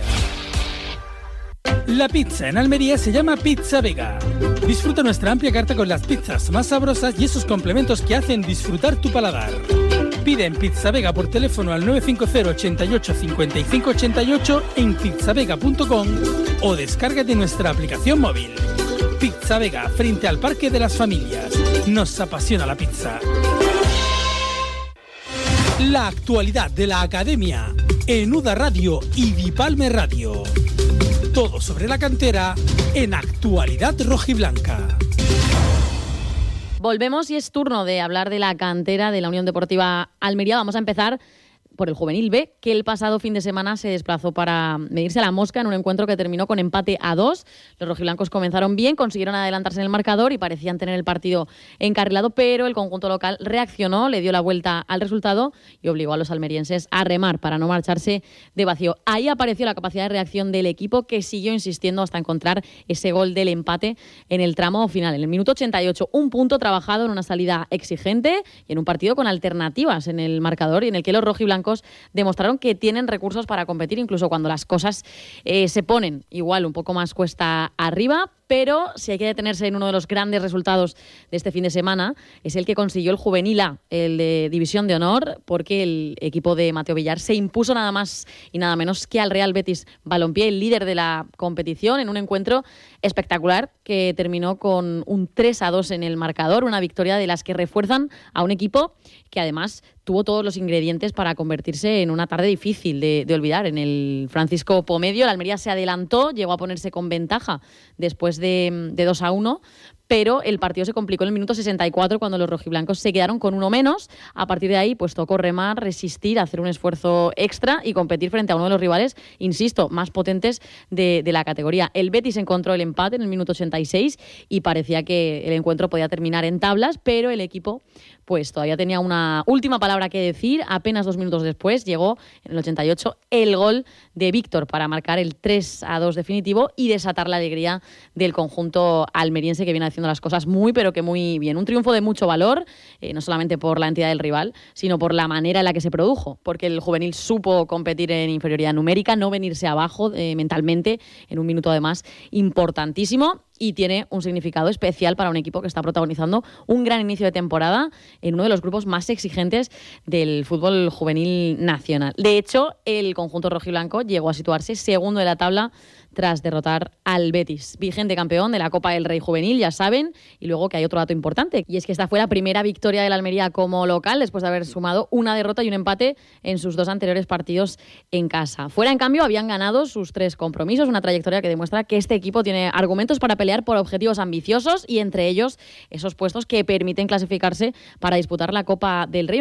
La pizza en Almería se llama Pizza Vega. Disfruta nuestra amplia carta con las pizzas más sabrosas y esos complementos que hacen disfrutar tu paladar. Pide en Pizza Vega por teléfono al 950 88 55 88 en pizzavega.com o descárgate nuestra aplicación móvil. Pizza Vega, frente al Parque de las Familias. Nos apasiona la pizza. La actualidad de la Academia en UDA Radio y Dipalme Radio. Todo sobre la cantera en Actualidad Rojiblanca. Volvemos y es turno de hablar de la cantera de la Unión Deportiva Almería. Vamos a empezar por el Juvenil B, que el pasado fin de semana se desplazó para medirse a la Mosca en un encuentro que terminó con empate a 2. Los rojiblancos comenzaron bien, consiguieron adelantarse en el marcador y parecían tener el partido encarrilado, pero el conjunto local reaccionó, le dio la vuelta al resultado y obligó a los almerienses a remar para no marcharse de vacío. Ahí apareció la capacidad de reacción del equipo, que siguió insistiendo hasta encontrar ese gol del empate en el tramo final. En el minuto 88, un punto trabajado en una salida exigente y en un partido con alternativas en el marcador y en el que los rojiblancos demostraron que tienen recursos para competir, incluso cuando las cosas se ponen igual un poco más cuesta arriba. pero si hay que detenerse en uno de los grandes resultados de este fin de semana, es el que consiguió el Juvenil A, el de División de Honor, porque el equipo de Mateo Villar se impuso nada más y nada menos que al Real Betis Balompié, el líder de la competición, en un encuentro espectacular que terminó con un 3-2 en el marcador, una victoria de las que refuerzan a un equipo que además tuvo todos los ingredientes para convertirse en una tarde difícil de olvidar. En el Francisco Pomedio, el Almería se adelantó, llegó a ponerse con ventaja después de 2-1, pero el partido se complicó en el minuto 64 cuando los rojiblancos se quedaron con uno menos. A partir de ahí, pues tocó remar, resistir, hacer un esfuerzo extra y competir frente a uno de los rivales, insisto, más potentes de la categoría. El Betis encontró el empate en el minuto 86 y parecía que el encuentro podía terminar en tablas, pero el equipo pues todavía tenía una última palabra que decir. Apenas 2 minutos después llegó, en el 88, el gol de Víctor para marcar el 3-2 definitivo y desatar la alegría del conjunto almeriense, que viene haciendo las cosas muy, pero que muy bien. Un triunfo de mucho valor, no solamente por la entidad del rival, sino por la manera en la que se produjo, porque el juvenil supo competir en inferioridad numérica, no venirse abajo mentalmente, en un minuto además importantísimo, y tiene un significado especial para un equipo que está protagonizando un gran inicio de temporada en uno de los grupos más exigentes del fútbol juvenil nacional. De hecho, el conjunto rojiblanco llegó a situarse segundo de la tabla tras derrotar al Betis, vigente campeón de la Copa del Rey Juvenil, ya saben. Y luego que hay otro dato importante, y es que esta fue la primera victoria de la Almería como local después de haber sumado una derrota y un empate en sus 2 anteriores partidos en casa. Fuera, en cambio, habían ganado sus 3 compromisos, una trayectoria que demuestra que este equipo tiene argumentos para pelear por objetivos ambiciosos y entre ellos esos puestos que permiten clasificarse para disputar la Copa del Rey.